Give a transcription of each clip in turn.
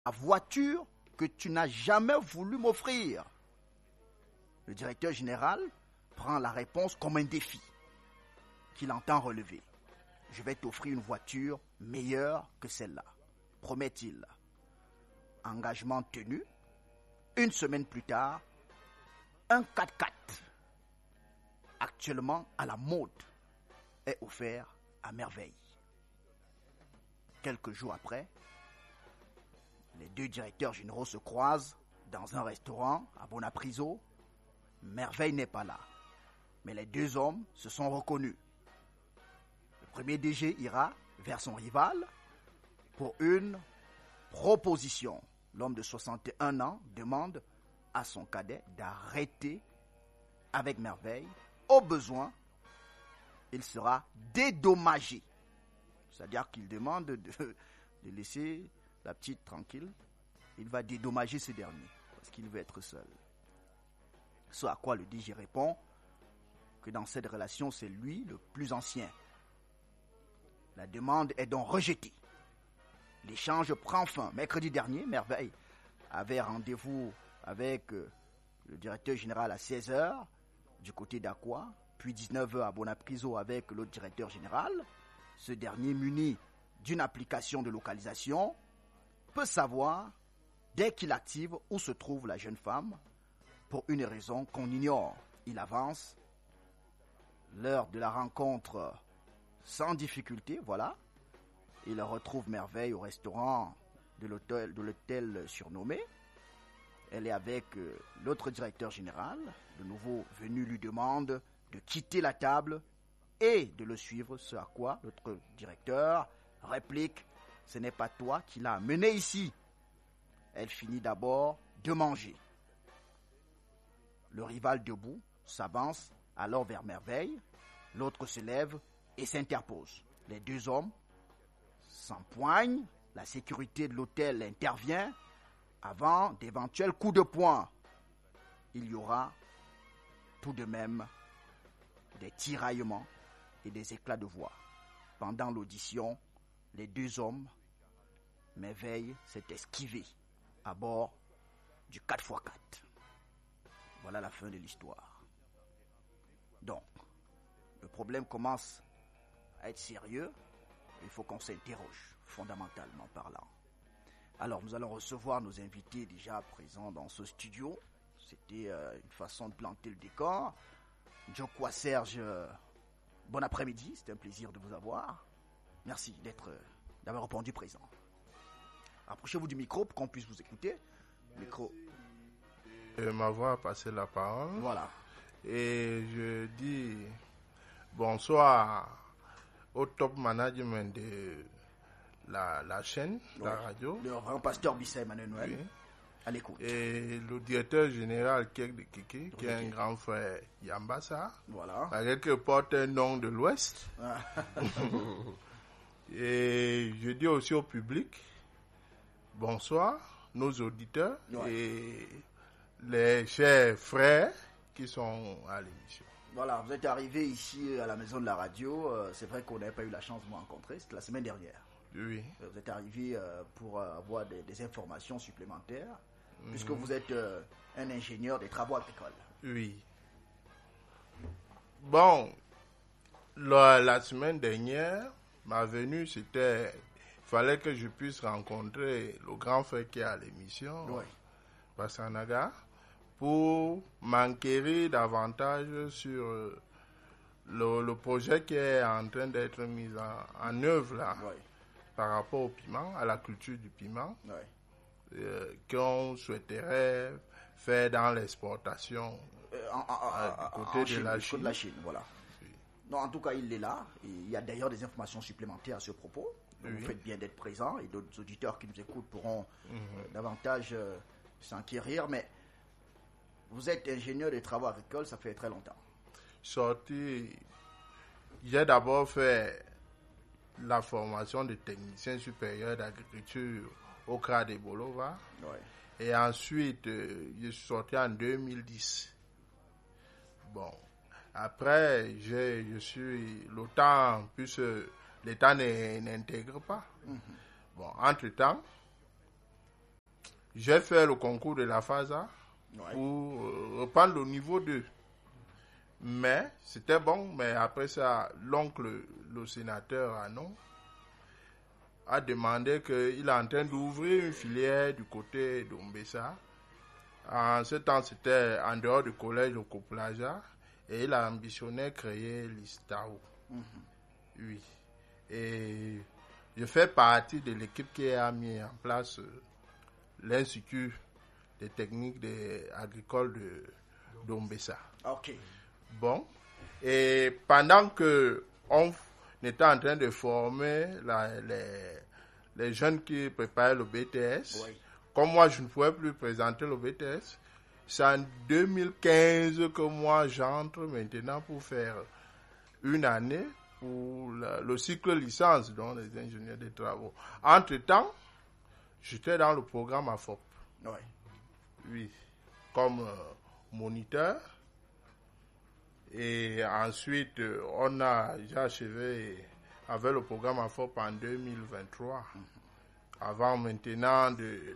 la voiture que tu n'as jamais voulu m'offrir. Le directeur général prend la réponse comme un défi qu'il entend relever. Je vais t'offrir une voiture meilleure que celle-là, promet-il. Engagement tenu. Une semaine plus tard, un 4x4, actuellement à la mode, est offert à Merveille. Quelques jours après, les deux directeurs généraux se croisent dans un restaurant à Bonapriso. Merveille n'est pas là, mais les deux hommes se sont reconnus. Le premier DG ira vers son rival pour une proposition. L'homme de 61 ans demande à son cadet d'arrêter avec Merveille. Au besoin, il sera dédommagé. C'est-à-dire qu'il demande de laisser la petite tranquille. Il va dédommager ce dernier parce qu'il veut être seul. Ce à quoi le DG répond que dans cette relation, c'est lui le plus ancien. La demande est donc rejetée. L'échange prend fin. Mercredi dernier, Merveille avait rendez-vous avec le directeur général à 16h du côté d'Aqua, puis 19h à Bonapriso avec l'autre directeur général. Ce dernier, muni d'une application de localisation, peut savoir dès qu'il active où se trouve la jeune femme pour une raison qu'on ignore. Il avance. L'heure de la rencontre sans difficulté, voilà. Il retrouve Merveille au restaurant de l'hôtel surnommé. Elle est avec l'autre directeur général. Le nouveau venu lui demande de quitter la table et de le suivre, ce à quoi l'autre directeur réplique « Ce n'est pas toi qui l'as amené ici ». Elle finit d'abord de manger. Le rival debout s'avance alors vers Merveille. L'autre se lève et s'interpose. Les deux hommes s'empoignent. La sécurité de l'hôtel intervient. Avant d'éventuels coups de poing, il y aura tout de même des tiraillements et des éclats de voix. Pendant l'audition, les deux hommes, Merveille s'est esquivé à bord du 4x4. Voilà la fin de l'histoire. Donc, le problème commence à être sérieux. Il faut qu'on s'interroge, fondamentalement parlant. Alors, nous allons recevoir nos invités déjà présents dans ce studio. C'était une façon de planter le décor. Djokwa Serge, bon après-midi. C'était un plaisir de vous avoir. Merci d'avoir répondu présent. Approchez-vous du micro pour qu'on puisse vous écouter. Micro. M'avoir passé la parole. Voilà. Et je dis bonsoir au top management de la chaîne, ouais, la radio. Le grand pasteur Bissay Emmanuel Noël. Oui. À l'écoute. Et le directeur général Kek de Kiki, qui est un grand frère Yambassa. Voilà. Avec qui porte un nom de l'Ouest. Et je dis aussi au public, bonsoir, nos auditeurs, ouais, et les chers frères qui sont à l'émission. Voilà, vous êtes arrivé ici à la maison de la radio. C'est vrai qu'on n'avait pas eu la chance de vous rencontrer. C'était la semaine dernière. Oui. Vous êtes arrivé pour avoir des informations supplémentaires, puisque vous êtes un ingénieur des travaux agricoles. Oui. Bon, la semaine dernière, ma venue, c'était... Il fallait que je puisse rencontrer le grand frère qui est à l'émission, oui, Bassanaga, pour m'enquérir davantage sur le projet qui est en train d'être mis en œuvre là, oui, par rapport au piment, à la culture du piment, oui, qu'on souhaiterait faire dans l'exportation du côté de la Chine. Voilà. Oui. Non, en tout cas, il est là. Et il y a d'ailleurs des informations supplémentaires à ce propos. Oui. Vous faites bien d'être présent et d'autres auditeurs qui nous écoutent pourront davantage s'enquérir. Mais vous êtes ingénieur des travaux agricoles, ça fait très longtemps. Sorti, j'ai d'abord fait la formation de technicien supérieur d'agriculture au CRA de Bolova. Ouais. Et ensuite, je suis sorti en 2010. Bon, après, je suis le temps, puisque l'État n'intègre pas. Bon, entre-temps, j'ai fait le concours de la FASA Ouais. pour reprendre le niveau 2. Mais c'était bon, mais après ça, l'oncle, le sénateur Anon, a demandé qu'il est en train d'ouvrir une filière du côté d'Ombessa. En ce temps, c'était en dehors du collège au Coplaja et il a ambitionné créer l'ISTAO. Oui. Et je fais partie de l'équipe qui a mis en place l'Institut des techniques agricoles d'Ombessa. Ok. Bon. Et pendant que on était en train de former les jeunes qui préparaient le BTS, Oui. comme moi je ne pouvais plus présenter le BTS, c'est en 2015 que moi j'entre maintenant pour faire une année pour le cycle licence, donc les ingénieurs des travaux. Entre-temps, j'étais dans le programme AFOP. Oui. Oui, comme moniteur. Et ensuite, j'ai achevé avec le programme AFOP en 2023. Avant maintenant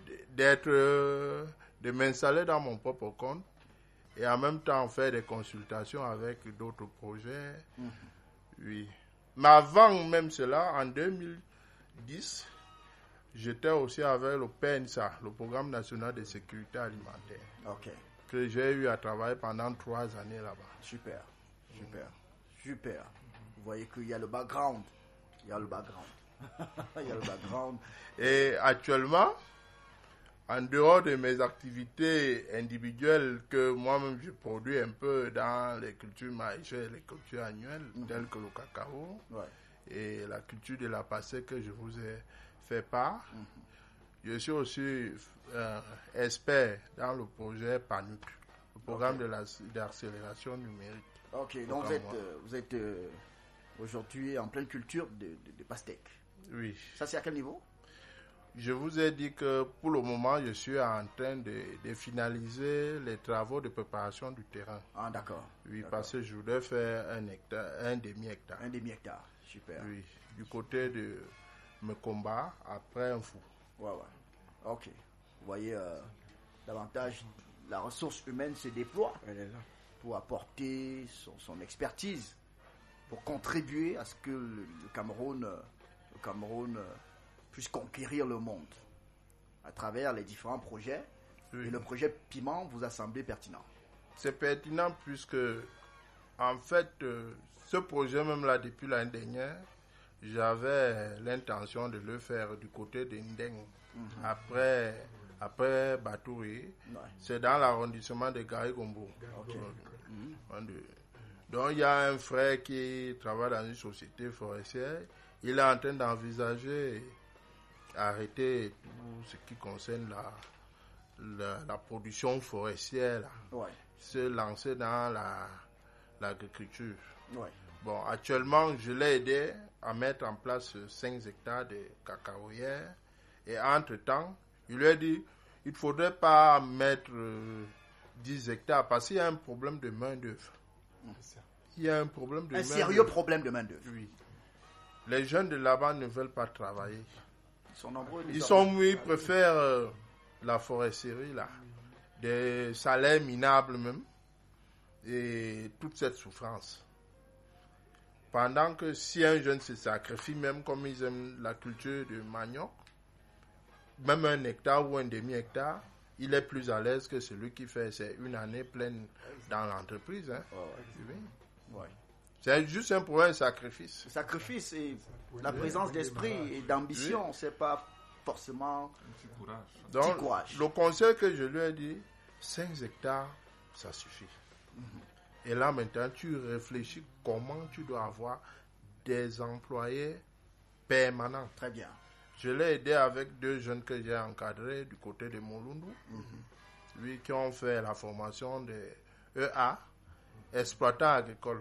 de m'installer dans mon propre compte et en même temps faire des consultations avec d'autres projets. Oui. Mais avant même cela, en 2010, j'étais aussi avec le PNSA, le Programme national de sécurité alimentaire. Ok. Que j'ai eu à travailler pendant 3 années là-bas. Super. Super. Super. Vous voyez qu'il y a le background. Il y a le background. Il y a le background. Et actuellement, en dehors de mes activités individuelles que moi-même je produis un peu dans les cultures maraîchères, les cultures annuelles, telles que le cacao et la culture de la passée que je vous ai fait part, je suis aussi expert dans le projet PANUC, le programme d'accélération numérique. Ok, donc vous êtes aujourd'hui en pleine culture de pastèque. Oui. Ça, c'est à quel niveau? Je vous ai dit que pour le moment, je suis en train de finaliser les travaux de préparation du terrain. Ah, d'accord. Oui, d'accord. parce que je voudrais faire un demi-hectare. Un demi-hectare, super. Oui, du côté de Mekomba, après un fou. Ouais. Ok. Vous voyez, davantage, la ressource humaine se déploie pour apporter son expertise, pour contribuer à ce que le Cameroun puisse conquérir le monde à travers les différents projets. Oui. Et le projet Piment vous a semblé pertinent. C'est pertinent puisque, en fait, ce projet même là, depuis l'année dernière, j'avais l'intention de le faire du côté de Ndeng. Après Batouri, c'est dans l'arrondissement de Gaïgombo. Okay. Donc il y a un frère qui travaille dans une société forestière. Il est en train d'envisager arrêter tout ce qui concerne la production forestière, se lancer dans l'agriculture. Bon, actuellement, je l'ai aidé à mettre en place 5 hectares de cacaoyères et entre-temps, il lui a dit il ne faudrait pas mettre 10 hectares parce qu'il y a un problème de main-d'œuvre. Il y a un problème de main-d'œuvre. Un sérieux problème de main-d'œuvre. Oui. Les jeunes de là-bas ne veulent pas travailler. Ils sont nombreux. Ils préfèrent la foresterie, là. Des salaires minables même. Et toute cette souffrance. Pendant que si un jeune se sacrifie, même comme ils aiment la culture de manioc, même 1 hectare ou un demi-hectare, il est plus à l'aise que celui qui fait une année pleine dans l'entreprise. Hein. C'est juste un problème de sacrifice. Le sacrifice et la présence d'esprit et d'ambition, c'est pas forcément un petit courage. Le conseil que je lui ai dit, 5 hectares, ça suffit. Et là maintenant, tu réfléchis comment tu dois avoir des employés permanents. Très bien. Je l'ai aidé avec 2 jeunes que j'ai encadrés du côté de Molundu, lui qui ont fait la formation de EA, exploitant agricole.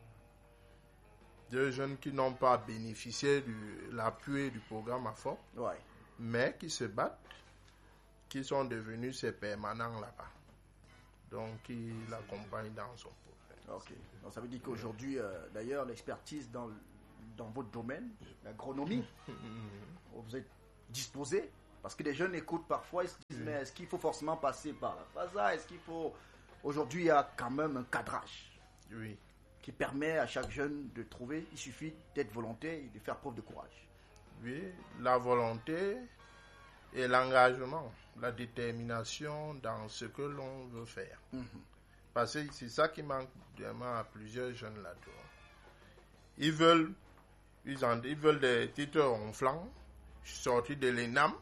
2 jeunes qui n'ont pas bénéficié de l'appui du programme AFOP, mais qui se battent, qui sont devenus ses permanents là-bas. Donc, il l'accompagne dans son projet. Ok. Donc, ça veut dire qu'aujourd'hui, d'ailleurs, l'expertise dans votre domaine, l'agronomie, vous êtes disposé Parce que les jeunes écoutent parfois, ils se disent, mais est-ce qu'il faut forcément passer par la FASA? Est-ce qu'il faut... Aujourd'hui, il y a quand même un cadrage qui permet à chaque jeune de trouver, il suffit d'être volontaire et de faire preuve de courage. Oui, la volonté et l'engagement, la détermination dans ce que l'on veut faire. Parce que c'est ça qui manque vraiment à plusieurs jeunes là-dedans. Ils veulent des titres ronflants. Je suis sorti de l'ENAM,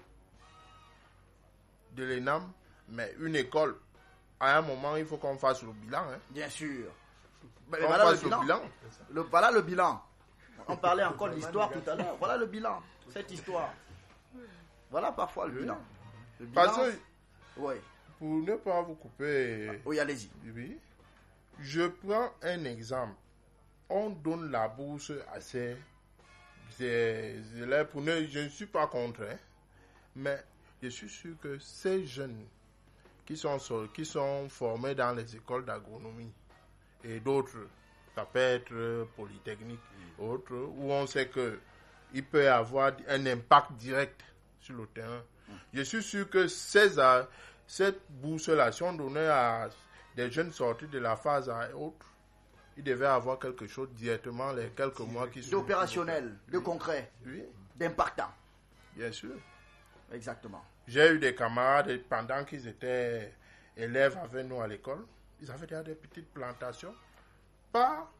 mais une école, à un moment, il faut qu'on fasse le bilan. Bien sûr. Mais voilà le bilan. Voilà le bilan. On parlait encore de l'histoire tout à l'heure. Voilà le bilan, cette histoire. Voilà parfois le bilan. Le bilan, parce que, oui. Pour ne pas vous couper, oui, allez-y. Oui, je prends un exemple. On donne la bourse à ces élèves. Je ne suis pas contre, mais je suis sûr que ces jeunes qui sont formés dans les écoles d'agronomie et d'autres, ça peut être polytechnique, autres, où on sait qu'il peut y avoir un impact direct sur le terrain. Je suis sûr que cette bourse-là, si on donnait à des jeunes sortis de la phase et autres, ils devaient avoir quelque chose directement les quelques mois qui sont... D'opérationnel, de concret, d'impactant. Bien sûr. Exactement. J'ai eu des camarades, pendant qu'ils étaient élèves avec nous à l'école, ils avaient déjà des petites plantations. Pas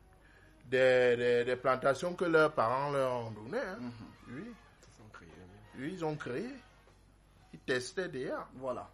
des plantations que leurs parents leur ont données. Oui. Ils ont créé. Ils testaient déjà. Voilà.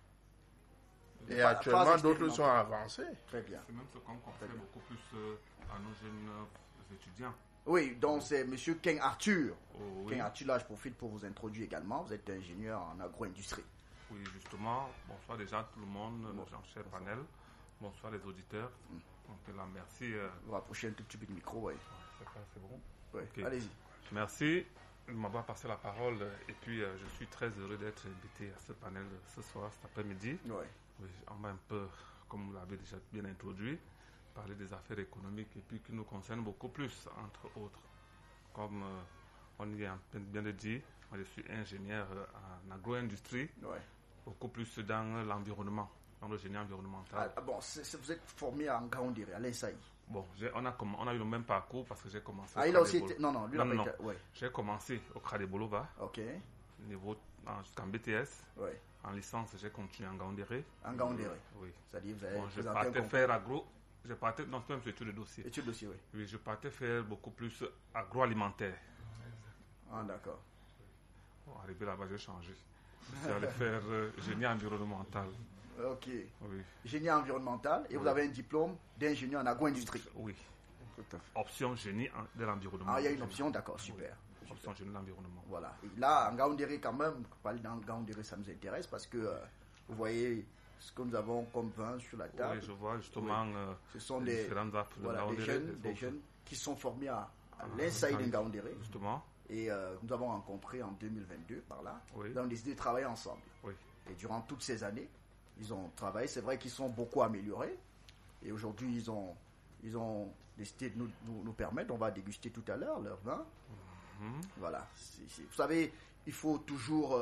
Et actuellement, d'autres sont avancés. Très bien. C'est même ce qu'on conseille beaucoup plus à nos jeunes étudiants. Oui, donc c'est M. Ken Arthur. Oui. Ken Arthur, là, je profite pour vous introduire également. Vous êtes ingénieur en agro-industrie. Oui, justement. Bonsoir déjà tout le monde, nos cher panel. Bonsoir les auditeurs. Donc là, merci. Vous rapprochez un tout petit peu du micro, oui. C'est bon. Oui, okay. Allez-y. Merci de m'avoir passé la parole. Et puis, je suis très heureux d'être invité à ce panel ce soir, cet après-midi. Oui. Oui, on va un peu, comme vous l'avez déjà bien introduit, parler des affaires économiques et puis qui nous concernent beaucoup plus, entre autres. Comme on y vient bien de dire, moi je suis ingénieur en agro-industrie, beaucoup plus dans l'environnement, dans le génie environnemental. Bon, vous êtes formé en Gaoundéré, à l'ENSAI. Bon, on a eu le même parcours parce que j'ai commencé. Il a aussi été. Non, lui, non. J'ai commencé au Crade Bolova. Ok. Niveau jusqu'en BTS. Oui. En licence, j'ai continué en Gaoundéré. En Gaoundéré. Oui. C'est-à-dire, vous avez. Bon, je partais faire agro. Non, c'est même étude de dossier. Étude de dossier, oui. Oui, je partais faire beaucoup plus agroalimentaire. Ah, d'accord. Bon, arrivé là-bas, j'ai changé. Je suis allé faire génie environnemental. Ok. Oui. Génie environnemental et vous avez un diplôme d'ingénieur en agro-industrie. Oui. Tout à fait. Option génie de l'environnement. Ah, il y a une option, d'accord, super. Oui. Option génie de l'environnement. Voilà. Et là, en Gaoundéré, quand même, parler dans Gaoundéré, ça nous intéresse parce que vous voyez ce que nous avons comme vin sur la table. Oui, je vois justement. Ce sont des jeunes qui sont formés à l'ENSAI de Gaoundéré. Justement. Et nous avons rencontré en 2022 par là. Oui. Nous avons décidé de travailler ensemble. Oui. Et durant toutes ces années, ils ont travaillé. C'est vrai qu'ils sont beaucoup améliorés. Et aujourd'hui, ils ont décidé de nous permettre. On va déguster tout à l'heure leur vin. Voilà. Vous savez, il faut toujours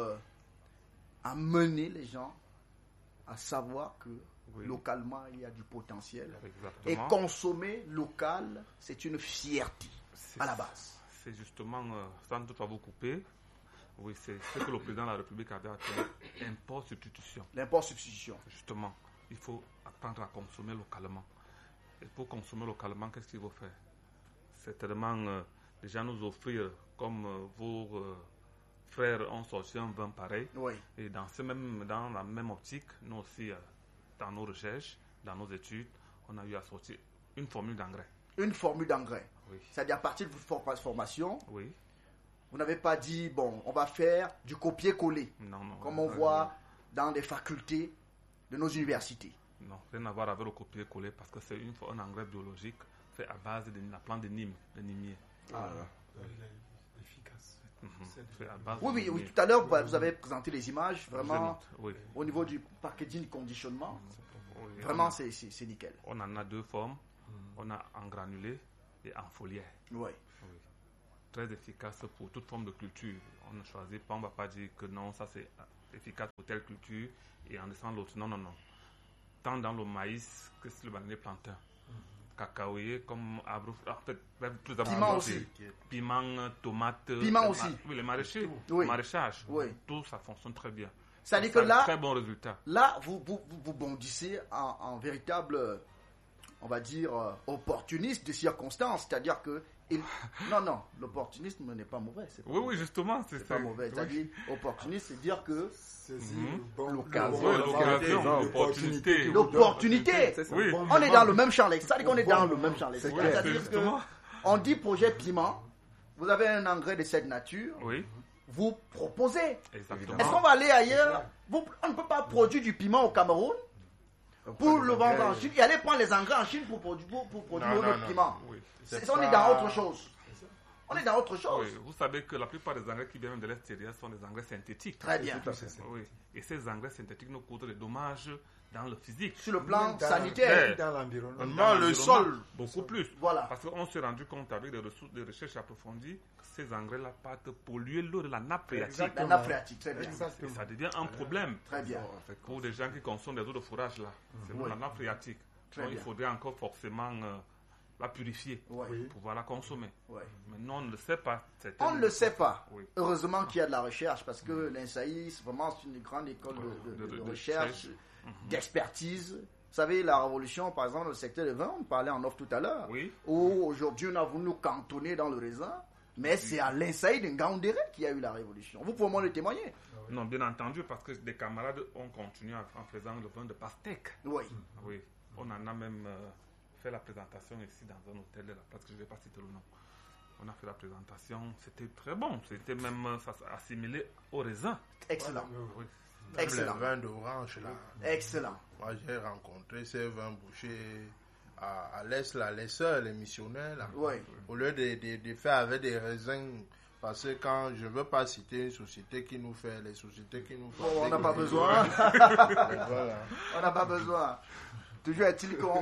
amener les gens à savoir que localement, il y a du potentiel. Exactement. Et consommer local, c'est une fierté à la base. C'est justement, sans doute pas vous couper, oui, c'est ce que le président de la République avait appelé import-substitution. L'import-substitution. Justement, il faut apprendre à consommer localement. Et pour consommer localement, qu'est-ce qu'il faut faire? C'est tellement déjà nous offrir, comme vos frères ont sorti un vin pareil. Oui. Et dans la même optique, nous aussi, dans nos recherches, dans nos études, on a eu à sortir une formule d'engrais. Une formule d'engrais. Oui. C'est-à-dire à partir de votre formation, oui. Vous n'avez pas dit, bon, on va faire du copier-coller. Non. Comme on voit dans les facultés de nos universités. Non, rien à voir avec le copier-coller parce que c'est un engrais biologique fait à base de la plante de Nîmes, de Nîmier. Efficace. Fait à base oui, tout à l'heure, vous avez présenté les images, vraiment, au niveau du packaging conditionnement. Vraiment, c'est nickel. On en a deux formes. On a en granulé et en foliaire. Oui. très efficace pour toute forme de culture. On ne choisit pas, on ne va pas dire que non, ça c'est efficace pour telle culture et en laissant l'autre. Non, non, non. Tant dans le maïs que sur le bananier plantain. Cacaoyer comme arbre, en fait, plus piment aussi. Piment, tomate. Piment aussi. Oui, les maraîchers, oui. maraîchage. Oui. Tout ça fonctionne très bien. Ça dit que là, très bon résultat. Là, vous bondissez en véritable, on va dire, opportuniste de circonstances. C'est-à-dire que. Non, l'opportunisme n'est pas mauvais. Oui, justement. C'est pas mauvais. C'est-à-dire, opportuniste, c'est dire que. L'opportunité. L'opportunité. Oui. On est dans le même champ lexical. C'est-à-dire qu'on est dans le même champ lexical. C'est-à-dire qu'on dit projet piment. Vous avez un engrais de cette nature. Oui. Vous proposez. Exactement. Est-ce qu'on va aller ailleurs? On ne peut pas produire du piment au Cameroun pour le vendre en Chine et aller prendre les engrais en Chine pour produire notre piment. Oui. On est dans autre chose. On est dans autre chose. Oui. Vous savez que la plupart des engrais qui viennent de l'extérieur sont des engrais synthétiques. Très bien. Oui. Et ces engrais synthétiques nous causent des dommages dans le physique. Sur le plan sanitaire. Dans l'environnement. Le sol. Beaucoup plus. Voilà. Parce qu'on s'est rendu compte avec des recherches approfondies que ces engrais-là partent polluer l'eau de la nappe phréatique. La nappe phréatique, très bien. Et ça devient un problème. Très bien. Pour des gens qui consomment des eaux de fourrage là. C'est la nappe phréatique. Donc il faudrait encore forcément la purifier pour pouvoir la consommer. Mais non, on ne le sait pas. On ne le sait pas. Oui. Heureusement qu'il y a de la recherche parce que l'INSAI, c'est vraiment une grande école de recherche, d'expertise. Vous savez, la révolution, par exemple, dans le secteur du vin, on parlait en off tout à l'heure, où aujourd'hui on a voulu nous cantonner dans le raisin, mais c'est à l'INSAI de Ngaoundéré qu'il y a eu la révolution. Vous pouvez moi le témoigner. Non, bien entendu, parce que des camarades ont continué en faisant le vin de pastèque. Oui. Oui. On en a même fait la présentation ici dans un hôtel de la place que je ne vais pas citer le nom. On a fait la présentation, c'était très bon. C'était même assimilé au raisin. Excellent. Oui. Excellent. Le vin d'orange là. Excellent. Moi j'ai rencontré ces vins bouchés à l'Est là, les sœurs, les missionnaires là. Oui. Au lieu de faire avec des raisins. Parce que quand je ne veux pas citer une société qui nous fait, les sociétés qui nous font. On n'a pas besoin. Voilà. On n'a pas besoin. Toujours est-il que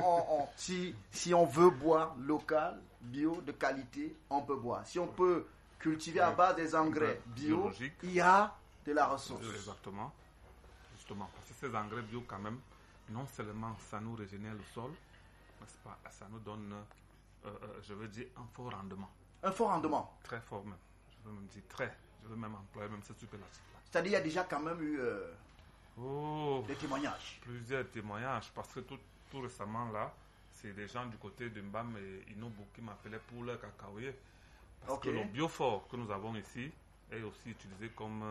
si on veut boire local, bio, de qualité, on peut boire. Si on peut cultiver à base des engrais bio, il y a de la ressource. Exactement. Justement. Parce que ces engrais bio, quand même, non seulement ça nous régénère le sol, n'est-ce pas, ça nous donne, je veux dire, un fort rendement. Un fort rendement. Très fort même. Je veux même dire très. Je veux même employer même ce superlatif-là. C'est-à-dire qu'il y a déjà quand même eu des témoignages. Plusieurs témoignages. Parce que tout récemment, là, c'est des gens du côté de Mbam et Inobu qui m'appelaient pour leur cacaoyer. Parce que le biofort que nous avons ici est aussi utilisé comme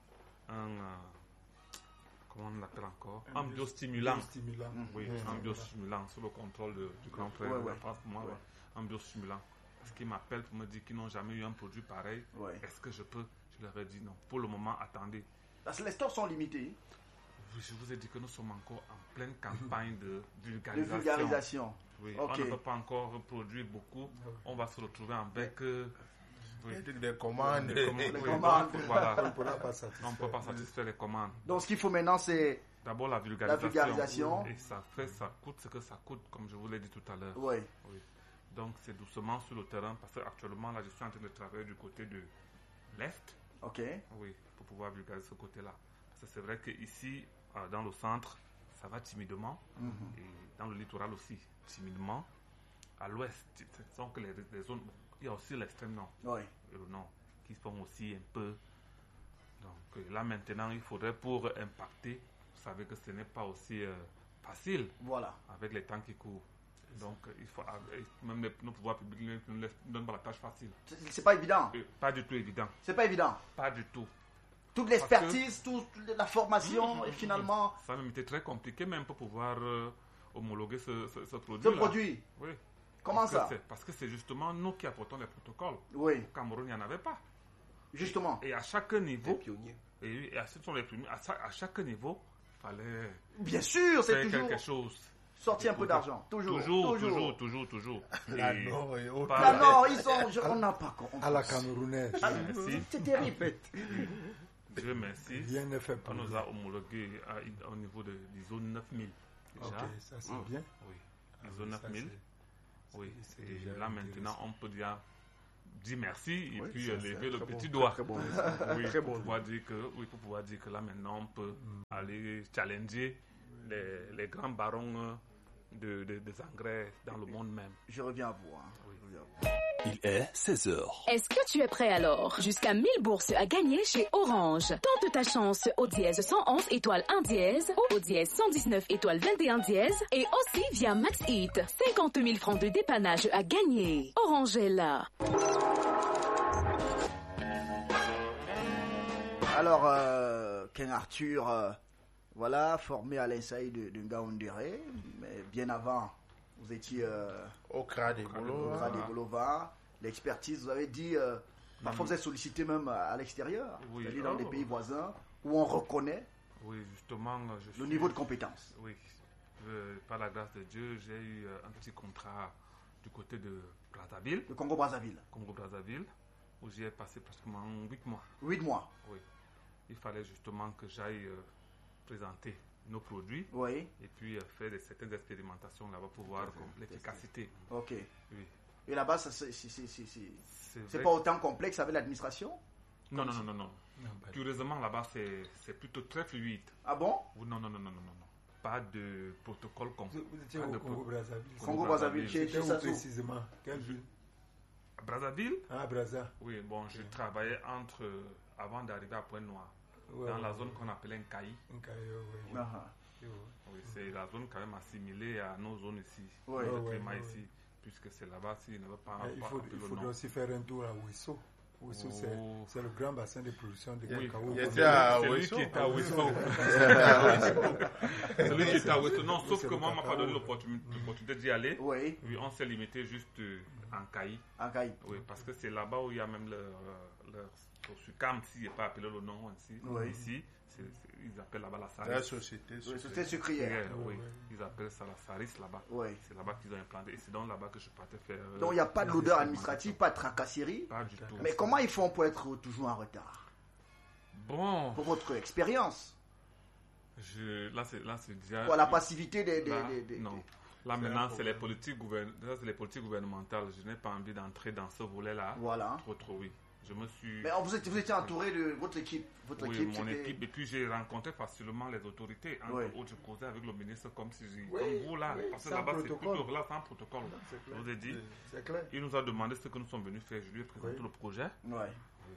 comment on l'appelle encore? Un biostimulant. Oui, un biostimulant sous le contrôle du grand frère de la France. Un biostimulant. Parce qu'ils m'appellent pour me dire qu'ils n'ont jamais eu un produit pareil. Est-ce que je peux? Je leur ai dit non. Pour le moment, attendez. Parce que les stocks sont limités. Je vous ai dit que nous sommes encore en pleine campagne de vulgarisation. Oui, on ne peut pas encore produire beaucoup. On va se retrouver avec des commandes. Voilà. On ne peut pas satisfaire les commandes. Donc ce qu'il faut maintenant, c'est d'abord la vulgarisation. Et ça coûte ce que ça coûte, comme je vous l'ai dit tout à l'heure. Oui. Donc c'est doucement sur le terrain, parce qu'actuellement, là, je suis en train de travailler du côté de l'Est. Oui, pour pouvoir vulgariser ce côté-là. Parce que c'est vrai qu'ici, dans le centre, ça va timidement. Et dans le littoral aussi, timidement. À l'ouest, donc les zones, il y a aussi l'extrême nord. Et le nord, qui font aussi un peu. Donc là maintenant, il faudrait pour impacter, vous savez que ce n'est pas aussi facile. Avec les temps qui courent. Donc, il faut même nos pouvoirs publics ne nous donnent pas la tâche facile. C'est pas évident. Pas du tout évident. C'est pas évident. Pas du tout. Toute l'expertise, toute la formation, et finalement. Ça a même été très compliqué même pour pouvoir homologuer ce produit. Ce produit. Oui. Comment ça? Parce que c'est justement nous qui apportons les protocoles. Oui. Au Cameroun, il n'y en avait pas. Justement. Et à chaque niveau. Les pionniers. Et ce sont les premiers. À chaque niveau, il fallait. Bien sûr, c'est toujours. Quelque chose. Sortir un peu d'argent. Toujours. La Nord, ils sont. On n'a pas compris. À la camerounaise. C'est terrible. Dieu merci. Rien ne fait pas. On nous a homologué au niveau de l'ISO 9000. Déjà. Ok, ça c'est bien. Oui, ISO 9000. Oui, et là maintenant, on peut dire dire merci et Oui, puis c'est lever le très petit bon, doigt. très bon. Oui, Très pour bon. pouvoir dire que là maintenant on peut aller challenger les grands barons des engrais dans le monde même. Je reviens à vous. Hein. Oui. Je reviens à vous. Il est 16h. Est-ce que tu es prêt alors? Jusqu'à 1000 bourses à gagner chez Orange. Tente ta chance au dièse 111 étoile 1 dièse ou au dièse 119 étoile 21 dièse et aussi via Max Hit. 50 000 francs de dépannage à gagner. Orange est là. Alors, Ken Arthur, voilà, formé à l'INSAI de Ngaoundéré, mais bien avant, vous étiez Au Crade au Bolo. Grade des Boulevards. L'expertise, vous avez dit, parfois vous êtes sollicité même à l'extérieur, Oui. c'est-à-dire dans les pays voisins, où on reconnaît Oui, justement, le niveau de compétence. Oui, par la grâce de Dieu, j'ai eu un petit contrat du côté de Brazzaville, Le Congo-Brazzaville, Congo-Brazzaville, où j'y ai passé pratiquement 8 mois. 8 mois. Oui. Il fallait justement que j'aille présenter nos produits Oui, et puis faire certaines expérimentations là-bas pour voir l'efficacité. ok. Oui. Et là-bas, c'est vrai pas autant complexe avec l'administration? Non. Curieusement, là-bas, c'est plutôt très fluide. Ah bon? Non. Pas de protocole Vous étiez pas au de Congo-Brazzaville. Congo-Brazzaville, chez C'était où Sassou. précisément? Quelle ville? Brazzaville. Ah, Brazza. Oui, bon, je travaillais avant d'arriver à Pointe-Noire, Ouais, dans ouais, la zone ouais. qu'on appelait Nkaï. Ouais. Ah, Oui, c'est la zone quand même assimilée à nos zones ici, Ouais. le Ouais, climat ouais, ici, puisque c'est là-bas s'il ne veut pas Il pas appeler le faudrait nom. aussi faire un tour à Ouesso. Ouesso, Oh. c'est le grand bassin de production de Oui, cacao. Il était à c'est lui Ouesso. qui était à Ouesso. C'est lui qui était à Ouesso. Non, sauf C'est que le moi, on m'a pas cacao. donné l'opportunité d'y aller. oui, Oui, on s'est limité juste en Caï. en Caï. Oui, parce que c'est là-bas où il y a même leur sucam, s'il n'est pas appelé le nom ici. Oui. Ici, ils appellent là-bas la La Saris. société. Oui, c'était sucrière. Oui, Ouais. ils appellent ça la Saris là-bas. Oui. C'est là-bas qu'ils ont implanté. Et c'est donc là-bas que je partais faire. Donc il n'y a pas de l'odeur administrative, pas de tracasserie. Pas du tout. Mais comment ils font pour être toujours en retard? Bon, Pour votre expérience? là c'est déjà. Pour la passivité Là, des- non. Là maintenant, c'est les politiques gouvernementales. Je n'ai pas envie d'entrer dans ce volet-là. Voilà. Trop, oui. Je me suis. Mais vous étiez entouré de votre équipe. Votre Oui, équipe, mon c'était- équipe. Et puis j'ai rencontré facilement les autorités. Entre Oui. autres, je causais avec le ministre comme si Oui, comme vous là. oui, Parce que sans là-bas, c'est protocole. plutôt là, sans protocole. C'est Je clair. vous ai dit. C'est clair. Il nous a demandé ce que nous sommes venus faire. Je lui ai présenté Oui. le projet. Ouais.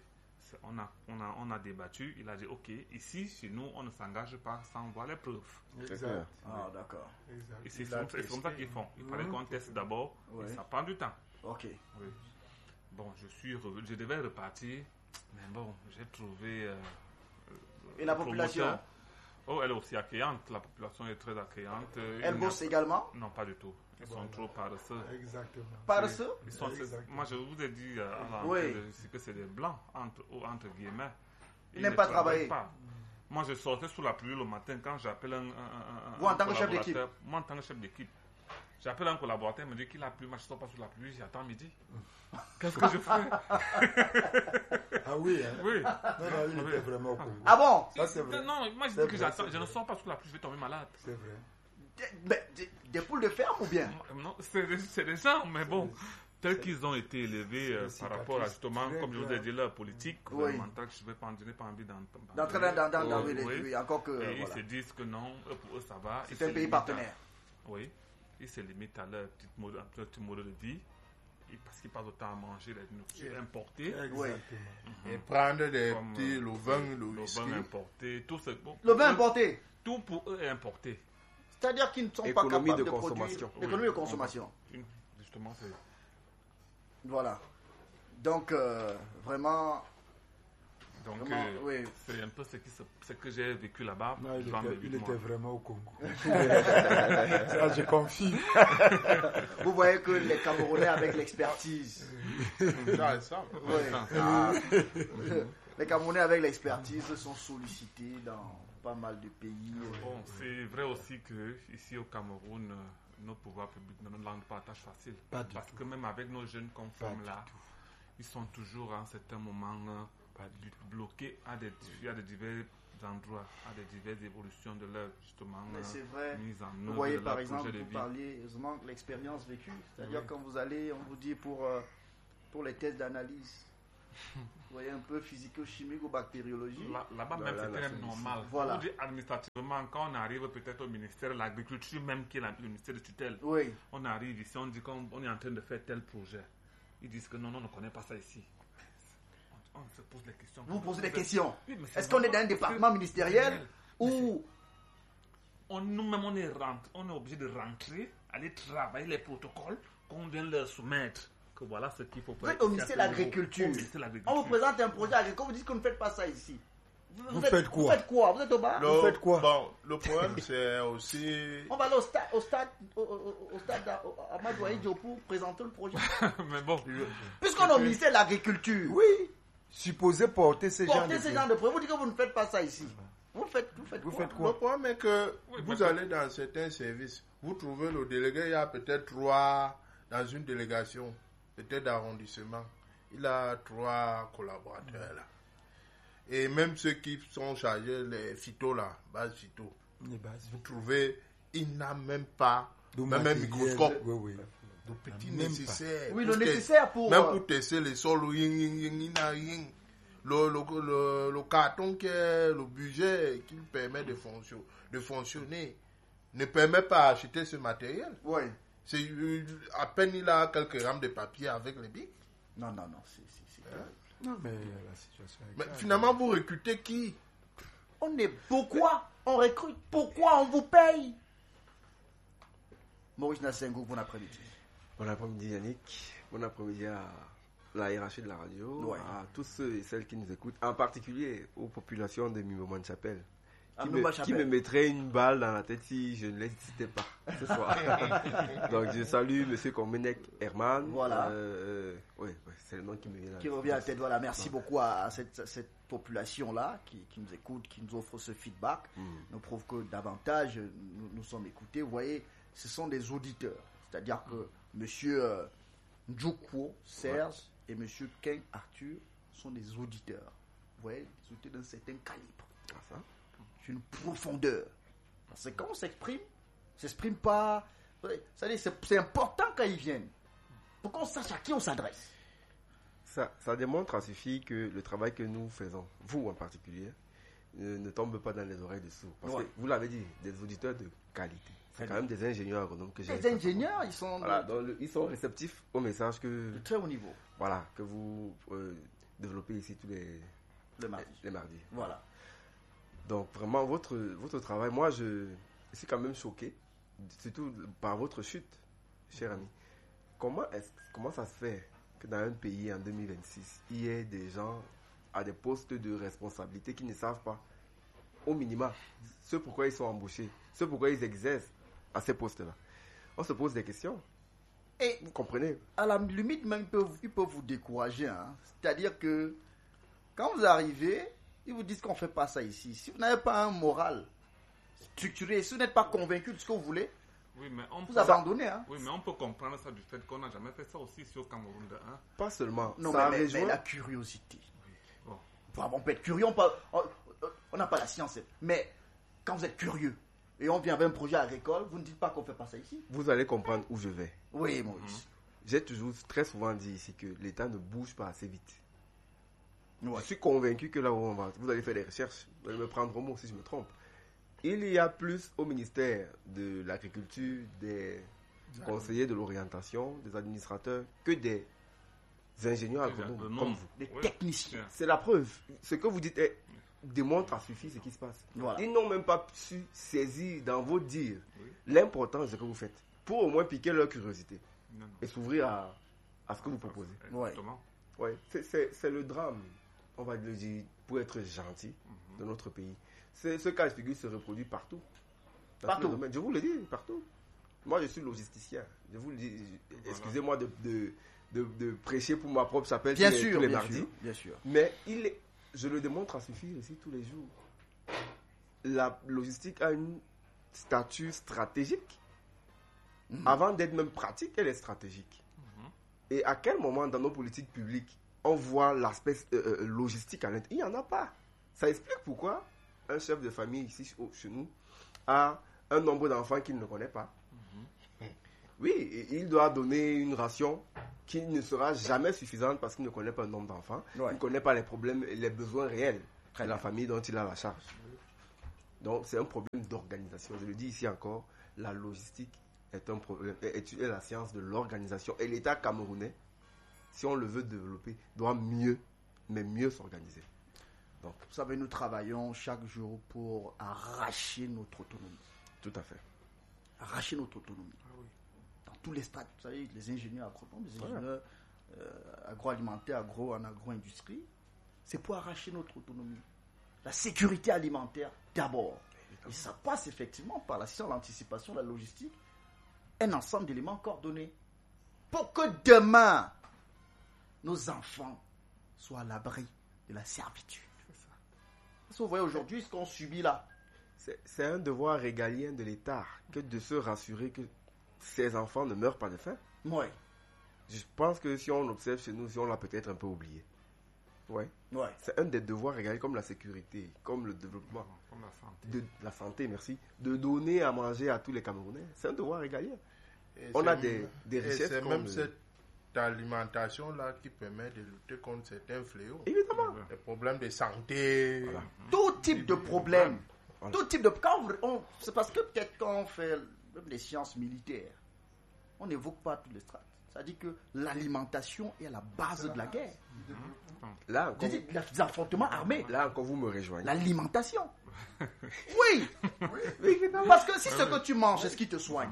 On a débattu. Il a dit OK, ici, chez nous, on ne s'engage pas sans voir les preuves. Exact. Ah, d'accord. Exact. Et c'est Il a comme ça testé. qu'ils font. Il fallait qu'on teste d'abord. Oui. Et ça prend du temps. Ok. Oui. Bon, je devais repartir, mais bon, j'ai trouvé. Et la le population? promoteur. Oh, elle est aussi accueillante. La population est très accueillante. Elle bosse également? Non, pas du tout. Ils sont trop paresseux. Exactement. Paresseux? Ils sont, Exactement. moi, je vous ai dit à Oui. que c'est des blancs, entre guillemets. Ils n'aiment ne pas travaillent travailler. pas. Moi, je sortais sous la pluie le matin quand j'appelle un Vous, en tant que chef collaborateur. d'équipe? Moi, en tant que chef d'équipe. J'appelle un collaborateur, il me dit qu'il a plu, moi je ne sors pas sous la pluie, j'attends midi. Qu'est-ce que je fais? Ah oui, hein? Oui. Non, il Oui. était vraiment au Congo. Ah bon? Ça, c'est vrai. Non, moi je C'est dis que vrai, j'attends, c'est je ne vrai. sors pas sous la pluie, je vais tomber malade. C'est vrai. Des poules de ferme ou bien? Non, c'est des gens, mais bon, tels qu'ils ont été élevés C'est par rapport à cicatrice. justement, Très comme je vous ai bien. dit, leur politique Oui. gouvernementale, je n'ai pas envie D'entrer dans oui, encore que. Et ils Voilà. se disent que non, pour eux ça va. Ils C'est se un pays limitent à- partenaire. Oui, ils se limitent à leur petit mode de vie. Et parce qu'ils passent autant à manger les nourritures importées. Exactement. Et prendre des Comme, petits, le vin, le le whisky. vin importé, tout ce bon, Le vin importé, tout pour eux est importé. c'est-à-dire qu'ils ne sont pas Économie capables de de produire. consommation. L'économie de consommation. Justement, c'est. Voilà. Donc, vraiment. Donc, Vraiment, oui. c'est un peu ce que j'ai vécu là-bas. Non, il durant mes était, 8 il était mois. vraiment au Congo. Ça, je confie. Vous voyez que les Camerounais avec l'expertise. Ça, ça. Oui. Ah. Les Camerounais avec l'expertise sont sollicités dans pas mal de pays. Bon, c'est vrai aussi que ici au Cameroun, nos pouvoirs publics ne nous rendent pas la tâche facile. Pas du Parce tout. que même avec nos jeunes qu'on forme du là, ils sont toujours à un certain moment bloqués à des divers endroits, à des diverses évolutions de leur justement Mais c'est vrai. mise en Vous œuvre voyez de par leur exemple, projet de vous vie. parliez heureusement de l'expérience vécue. C'est-à-dire Oui. quand vous allez, on vous dit pour pour les tests d'analyse. Vous voyez un peu physico-chimique ou bactériologie. Là-bas même, c'était même normal. Voilà. Vous dites administrativement, quand on arrive peut-être au ministère de l'Agriculture, même qui est le ministère de tutelle, Oui. on arrive ici, on dit qu'on est en train de faire tel projet. Ils disent que non, on ne connaît pas ça ici. On se pose des questions. Vous posez des questions. Oui, Est-ce qu'on est dans un département ministériel ou... Nous-mêmes, on est obligé de rentrer, aller travailler les protocoles qu'on vient leur soumettre. Que voilà ce qu'il faut faire. Vous êtes au ministère de l'Agriculture. On vous présente un projet agricole, vous dites qu'on ne fait pas ça ici. Vous faites quoi? Vous faites quoi? Vous êtes au bas? Vous faites quoi? Bon, le problème, c'est aussi... On va aller au stade Amadou Ahidjo pour présenter le projet. Mais bon. Puisqu'on est au ministère de l'Agriculture. Oui. Supposé porter ces gens de projets. Vous dites que vous ne faites pas ça ici. Vous faites quoi? Le problème est que vous allez dans certains services, vous trouvez le délégué, il y a peut-être 3 dans une délégation, peut-être d'arrondissement. Il a 3 collaborateurs là. Et même ceux qui sont chargés, les phytos là, base phyto, vous trouvez, il n'a même pas même un microscope. Oui. Le petit nécessaire. Oui, le nécessaire pour... Même pour tester les sols, il n'a rien. Le carton qui est le budget qui lui permet de fonctionner ne permet pas d'acheter ce matériel. Oui. C'est à peine il a quelques grammes de papier avec les bics. Non, c'est Non, mais la situation est Mais grave. finalement, vous recrutez qui? Pourquoi on recrute? Pourquoi on vous paye? Maurice Nassengo, bon après-midi. Bon après-midi Yannick, bon après-midi à la hiérarchie de la radio, à tous ceux et celles qui nous écoutent, en particulier aux populations de Mimoman-Chapelle, qui me mettraient une balle dans la tête si je ne l'existais pas ce soir. Donc je salue M. Komenek Herman. Voilà. Oui, c'est le nom qui me vient là. Qui revient à tête. Voilà, merci beaucoup à cette population-là qui nous écoute, qui nous offre ce feedback. Nous prouve que davantage nous sommes écoutés. Vous voyez, ce sont des auditeurs. C'est-à-dire que M. Ndjoukwo Serge et M. Ken Arthur sont des auditeurs. Vous voyez, des auditeurs d'un certain calibre. Ah, ça? Une profondeur. Parce que quand on s'exprime pas. C'est important quand ils viennent. Pour qu'on sache à qui on s'adresse. Ça démontre à suffit que le travail que nous faisons, vous en particulier, ne tombe pas dans les oreilles des sourds. Parce que vous l'avez dit, des auditeurs de qualité. C'est quand même des ingénieurs agronomes que j'ai. Les ingénieurs, ils sont. Voilà, donc ils sont réceptifs au message que. De très haut niveau. Voilà, que vous développez ici tous les mardis. Voilà. Donc vraiment, votre travail, moi je suis quand même choqué, surtout par votre chute, cher ami. Comment ça se fait que dans un pays en 2026, il y ait des gens à des postes de responsabilité qui ne savent pas, au minimum, ce pourquoi ils sont embauchés, ce pourquoi ils exercent à ces postes-là. On se pose des questions. Et vous comprenez? À la limite, même, ils peuvent vous décourager. Hein. C'est-à-dire que quand vous arrivez, ils vous disent qu'on ne fait pas ça ici. Si vous n'avez pas un moral structuré, si vous n'êtes pas convaincu de ce que vous voulez, vous abandonnez. Hein. Oui, mais on peut comprendre ça du fait qu'on n'a jamais fait ça aussi ici au Cameroun. Hein. Pas seulement. Non, mais la curiosité. Oui. Bon. On peut être curieux, on n'a pas la science. Mais quand vous êtes curieux et on vient avec un projet agricole, vous ne dites pas qu'on ne fait pas ça ici. Vous allez comprendre où je vais. Oui, Maurice. J'ai toujours très souvent dit ici que l'État ne bouge pas assez vite. Ouais. Je suis convaincu que là où on va, vous allez faire des recherches, vous allez me prendre au mot si je me trompe. Il y a plus au ministère de l'Agriculture des conseillers de l'orientation, des administrateurs, que des ingénieurs agronomes comme vous. Des techniciens. C'est la preuve. Ce que vous dites démontre à suffire ce qui se passe. Voilà. Ils n'ont même pas su saisir dans vos dires l'importance de ce que vous faites, pour au moins piquer leur curiosité et s'ouvrir à ce que vous proposez. Exactement. Ouais, c'est le drame, on va le dire, pour être gentil, de notre pays. Ce cas de figure se reproduit partout. Partout. Je vous le dis, partout. Moi, je suis logisticien. Je vous le dis, excusez-moi de prêcher pour ma propre chapelle tous les mardis. Bien sûr. Mais je le démontre à suffire ici tous les jours. La logistique a un statut stratégique. Avant d'être même pratique, elle est stratégique. Et à quel moment dans nos politiques publiques on voit l'aspect logistique à l'intérieur? Il n'y en a pas. Ça explique pourquoi un chef de famille ici chez nous a un nombre d'enfants qu'il ne connaît pas. Oui, il doit donner une ration qui ne sera jamais suffisante parce qu'il ne connaît pas le nombre d'enfants, il ne connaît pas les problèmes et les besoins réels de la famille dont il a la charge. Donc c'est un problème d'organisation. Je le dis ici encore, la logistique est un problème, est la science de l'organisation. Et l'État camerounais, si on le veut développer, doit mieux s'organiser. Donc, vous savez, nous travaillons chaque jour pour arracher notre autonomie. Tout à fait. Arracher notre autonomie. Dans tous les stades, vous savez, les ingénieurs agronomes, les ingénieurs agroalimentaires, en agro-industrie, c'est pour arracher notre autonomie. La sécurité alimentaire d'abord. Et ça passe effectivement par la science, l'anticipation, la logistique, un ensemble d'éléments coordonnés. Pour que demain, nos enfants soient à l'abri de la servitude. Parce que vous voyez aujourd'hui ce qu'on subit là. C'est un devoir régalien de l'État que de se rassurer que ces enfants ne meurent pas de faim. Oui. Je pense que si on observe chez nous, si on l'a peut-être un peu oublié. Ouais. C'est un des devoirs régaliens comme la sécurité, comme le développement, comme la santé. La santé, merci. De donner à manger à tous les Camerounais. C'est un devoir régalien. On a des richesses. C'est même cette alimentation-là qui permet de lutter contre certains fléaux. Évidemment. Les problèmes de santé. Voilà. Tout type de problème. Voilà. Tout type de... c'est parce que peut-être quand on fait même les sciences militaires, on n'évoque pas tous les strates. C'est-à-dire que l'alimentation est à la base de la guerre. Là encore, les affrontements armés. Là encore, vous me rejoignez. L'alimentation. Oui. Parce que si ce que tu manges, c'est ce qui te soigne.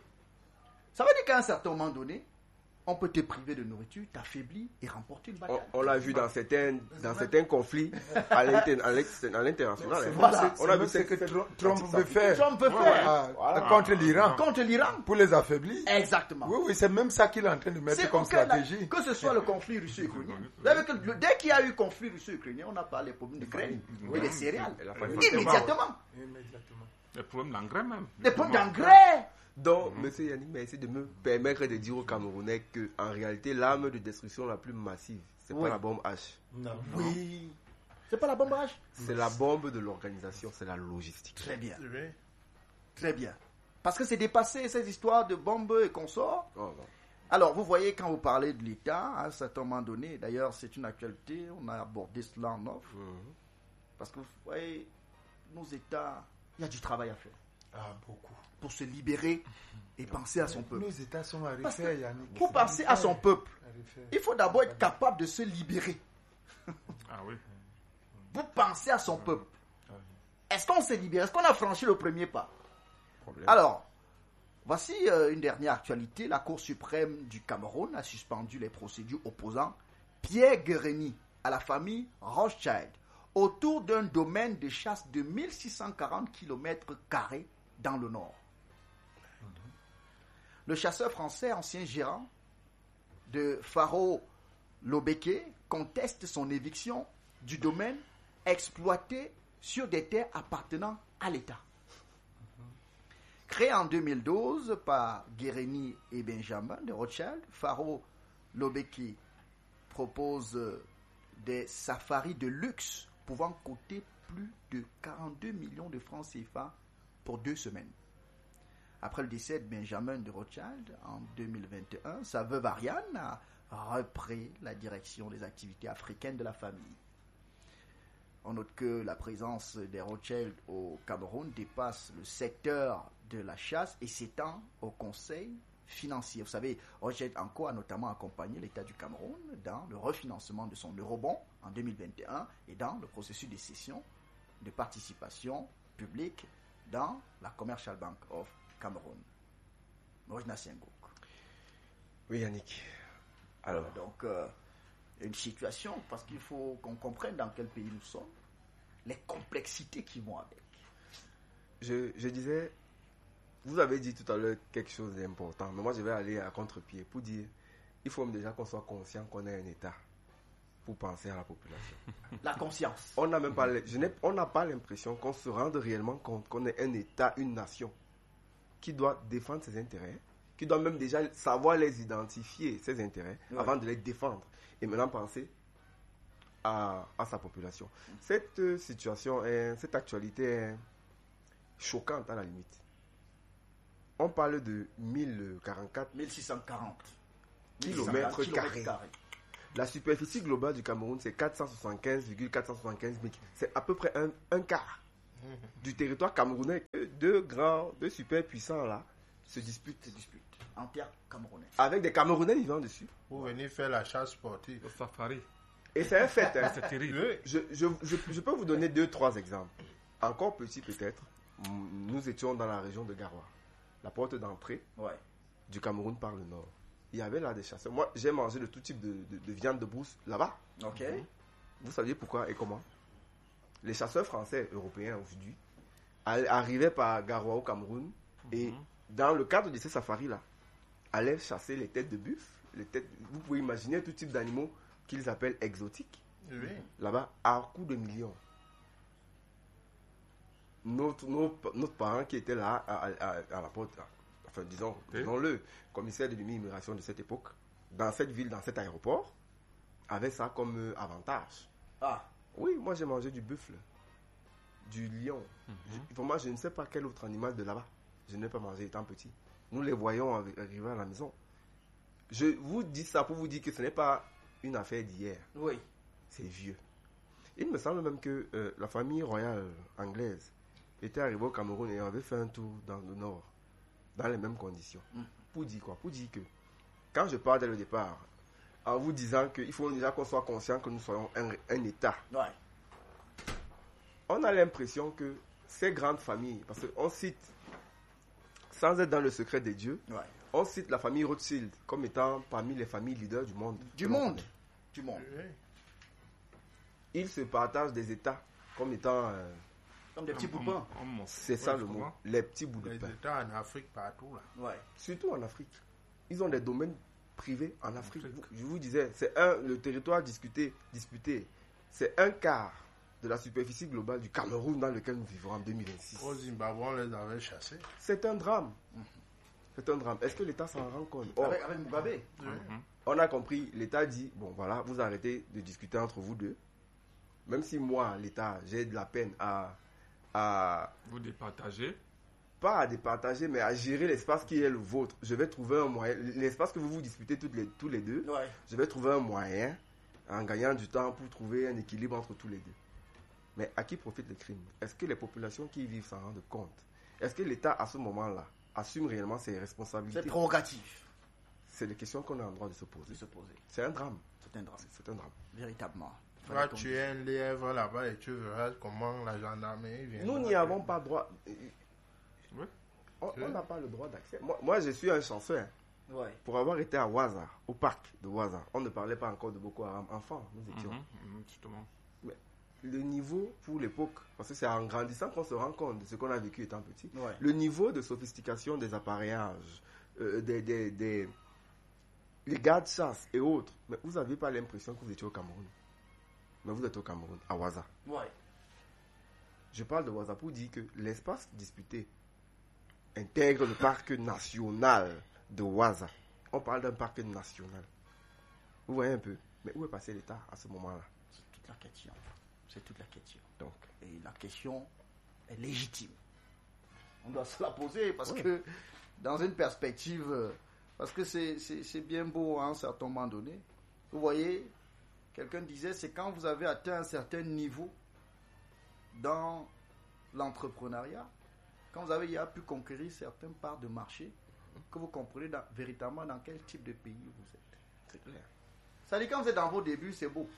Ça veut dire qu'à un certain moment donné, on peut te priver de nourriture, t'affaiblir et remporter une bataille. On l'a vu dans certains conflits à l'international. On a vu ce que Trump veut faire. Contre l'Iran. Contre l'Iran. Pour les affaiblir. Exactement. Oui, c'est même ça qu'il est en train de mettre comme stratégie. Que ce soit le conflit russo-ukrainien. Dès qu'il y a eu conflit russo-ukrainien, on a parlé des problèmes de graines et des céréales. Immédiatement. Des problèmes d'engrais même. Des problèmes d'engrais. Donc, M. Yannick, merci de me permettre de dire aux Camerounais qu'en réalité, l'arme de destruction la plus massive, c'est pas la bombe H. Non. Oui. C'est pas la bombe H. C'est la bombe de l'organisation, c'est la logistique. Très bien. Très bien. Parce que c'est dépassé ces histoires de bombes et consorts. Oh, non. Alors, vous voyez, quand vous parlez de l'État, à un certain moment donné, d'ailleurs, c'est une actualité, on a abordé cela en off. Parce que vous voyez, nos États, il y a du travail à faire. Ah, beaucoup. Pour se libérer et penser à son peuple. Nos États sont à refaire, Yannick. Pour penser à son peuple, il faut d'abord être capable de se libérer. Ah oui. Pour penser à son peuple. Est-ce qu'on s'est libéré? Est-ce qu'on a franchi le premier pas? Alors, voici une dernière actualité. La Cour suprême du Cameroun a suspendu les procédures opposant Pierre Guérini à la famille Rothschild autour d'un domaine de chasse de 1640 km² dans le nord. Le chasseur français, ancien gérant de Faro Lobeke, conteste son éviction du domaine exploité sur des terres appartenant à l'État. Créé en 2012 par Guérini et Benjamin de Rothschild, Faro Lobeke propose des safaris de luxe pouvant coûter plus de 42 millions de francs CFA pour 2 semaines. Après le décès de Benjamin de Rothschild en 2021, sa veuve Ariane a repris la direction des activités africaines de la famille. On note que la présence des Rothschild au Cameroun dépasse le secteur de la chasse et s'étend au conseil financier. Vous savez, Rothschild & Co a notamment accompagné l'État du Cameroun dans le refinancement de son eurobond en 2021 et dans le processus de cession de participation publique dans la Commercial Bank of Cameroun. Maurice Nassiengouk. Oui, Yannick. Alors, donc, une situation, parce qu'il faut qu'on comprenne dans quel pays nous sommes, les complexités qui vont avec. Je disais, vous avez dit tout à l'heure quelque chose d'important, mais moi je vais aller à contre-pied pour dire, il faut déjà qu'on soit conscient qu'on est un État pour penser à la population. La conscience. On n'a même pas, on n'a pas l'impression qu'on se rende réellement compte qu'on est un État, une nation qui doit défendre ses intérêts, qui doit même déjà savoir les identifier, ses intérêts, avant de les défendre. Et maintenant penser à sa population. Cette situation, cette actualité est choquante à la limite. On parle de 1044. 1640. kilomètres carrés. La superficie globale du Cameroun, c'est 475,475 000. C'est à peu près un quart du territoire camerounais que deux super puissants là se disputent. En terre camerounais. Avec des Camerounais vivant dessus. Vous venez faire la chasse sportive. Le safari. Et c'est un fait. Hein. C'est terrible. Je peux vous donner 2-3 exemples. Encore petit peut-être. Nous étions dans la région de Garoua. La porte d'entrée du Cameroun par le nord. Il y avait là des chasseurs. Moi, j'ai mangé de tout type de viande de brousse là-bas. Ok. Vous saviez pourquoi et comment? Les chasseurs français, européens aujourd'hui, arrivaient par Garoua au Cameroun et dans le cadre de ces safaris-là, allaient chasser les têtes de buffle, vous pouvez imaginer tout type d'animaux qu'ils appellent exotiques. Oui. Là-bas, à coups de millions. Notre parent qui était là à la porte, enfin disons-le, commissaire de l'immigration de cette époque, dans cette ville, dans cet aéroport, avait ça comme avantage. Ah. Oui, moi j'ai mangé du buffle, du lion. Vraiment, je ne sais pas quel autre animal de là-bas. Je n'ai pas mangé étant petit. Nous les voyons arriver à la maison. Je vous dis ça pour vous dire que ce n'est pas une affaire d'hier. Oui. C'est vieux. Il me semble même que la famille royale anglaise était arrivée au Cameroun et avait fait un tour dans le nord, dans les mêmes conditions. Pour dire quoi? Pour dire que quand je pars dès le départ, en vous disant qu'il faut déjà qu'on soit conscient que nous soyons un État, on a l'impression que ces grandes familles, parce qu'on cite, sans être dans le secret des dieux, on cite la famille Rothschild comme étant parmi les familles leaders du monde. Du monde. Ils se partagent des États comme étant... comme des petits poupins. C'est ça le mot. Les petits bouts de pain. Les États en Afrique partout là. Surtout en Afrique. Ils ont des domaines privés en Afrique. Je vous disais, c'est le territoire disputé. C'est un quart de la superficie globale du Cameroun dans lequel nous vivons en 2026. Au Zimbabwe, on les avait chassés. C'est un drame. C'est un drame. Est-ce que l'État s'en rend compte? Avec Mugabe. On a compris, l'État dit, bon voilà, vous arrêtez de discuter entre vous deux. Même si moi, l'État, j'ai de la peine à vous départager. Pas à départager, mais à gérer l'espace qui est le vôtre. Je vais trouver un moyen. L'espace que vous vous disputez tous les deux, je vais trouver un moyen, en gagnant du temps, pour trouver un équilibre entre tous les deux. Mais à qui profite le crime? Est-ce que les populations qui y vivent s'en rendent compte? Est-ce que l'État, à ce moment-là, assume réellement ses responsabilités? C'est prérogatif. C'est des questions qu'on a en droit de se poser. C'est un drame. C'est un drame. Véritablement. Tu vas tuer un lièvre là-bas et tu verras comment la gendarmerie vient. Nous n'y avons pas droit. On n'a pas le droit d'accès. Moi, je suis un chanceux. Pour avoir été à Ouaza, au parc de Ouaza, on ne parlait pas encore de Boko Haram. Enfant, nous étions. Justement. Mais le niveau pour l'époque, parce que c'est en grandissant qu'on se rend compte de ce qu'on a vécu étant petit, le niveau de sophistication des appareillages, les gardes-chasse et autres, mais vous n'avez pas l'impression que vous étiez au Cameroun. Mais vous êtes au Cameroun, à Ouaza. Je parle de Ouaza pour dire que l'espace disputé intègre le parc national de Ouaza. On parle d'un parc national. Vous voyez un peu. Mais où est passé l'État à ce moment-là? C'est toute la question. Donc, et la question est légitime. On doit se la poser parce que dans une perspective, parce que c'est bien beau à un certain moment donné. Vous voyez, quelqu'un disait, c'est quand vous avez atteint un certain niveau dans l'entrepreneuriat, quand vous avez pu conquérir certaines parts de marché, que vous comprenez véritablement dans quel type de pays vous êtes. C'est clair. Ça dit quand vous êtes dans vos débuts, c'est beau.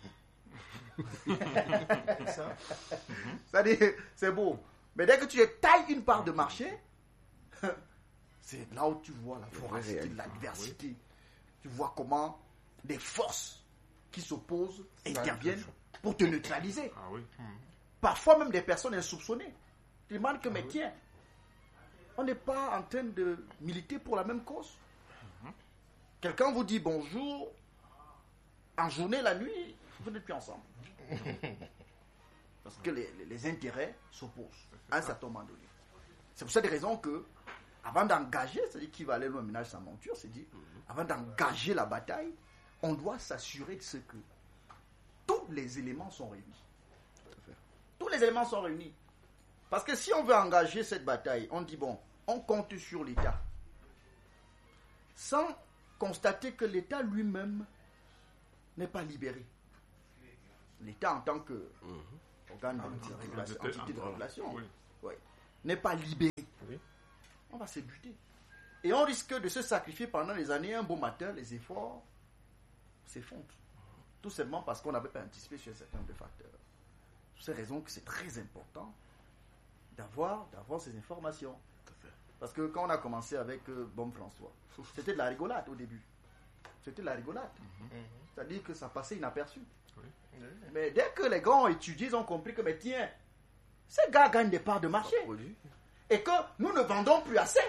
Ça dit, c'est beau. Mais dès que tu tailles une part de marché, c'est là où tu vois la voracité, l'adversité. Tu vois comment des forces qui s'opposent interviennent pour te neutraliser. Parfois même des personnes insoupçonnées. Tu demandes que, mais tiens, on n'est pas en train de militer pour la même cause. Quelqu'un vous dit bonjour, en journée, la nuit, vous n'êtes plus ensemble. Parce que les intérêts s'opposent à un certain moment donné. C'est pour cette raison que, avant d'engager, c'est-à-dire qui va aller loin ménage sa monture, c'est dit, avant d'engager la bataille, on doit s'assurer de ce que tous les éléments sont réunis. Tous les éléments sont réunis. Parce que si on veut engager cette bataille, on dit bon, on compte sur l'État. Sans constater que l'État lui-même n'est pas libéré. L'État en tant que organe de régulation, entité de régulation, n'est pas libéré. Oui. On va se buter. Et on risque de se sacrifier pendant des années. Un beau matin, les efforts s'effondrent. Tout simplement parce qu'on n'avait pas anticipé sur un certain nombre de facteurs. Pour ces raisons que c'est très important d'avoir ces informations. Parce que quand on a commencé avec Bon François, c'était de la rigolade au début. C'était de la rigolade. C'est-à-dire que ça passait inaperçu. Oui. Mais dès que les grands ont étudié, ils ont compris que, mais tiens, ces gars gagnent des parts de marché. Et que nous ne vendons plus assez.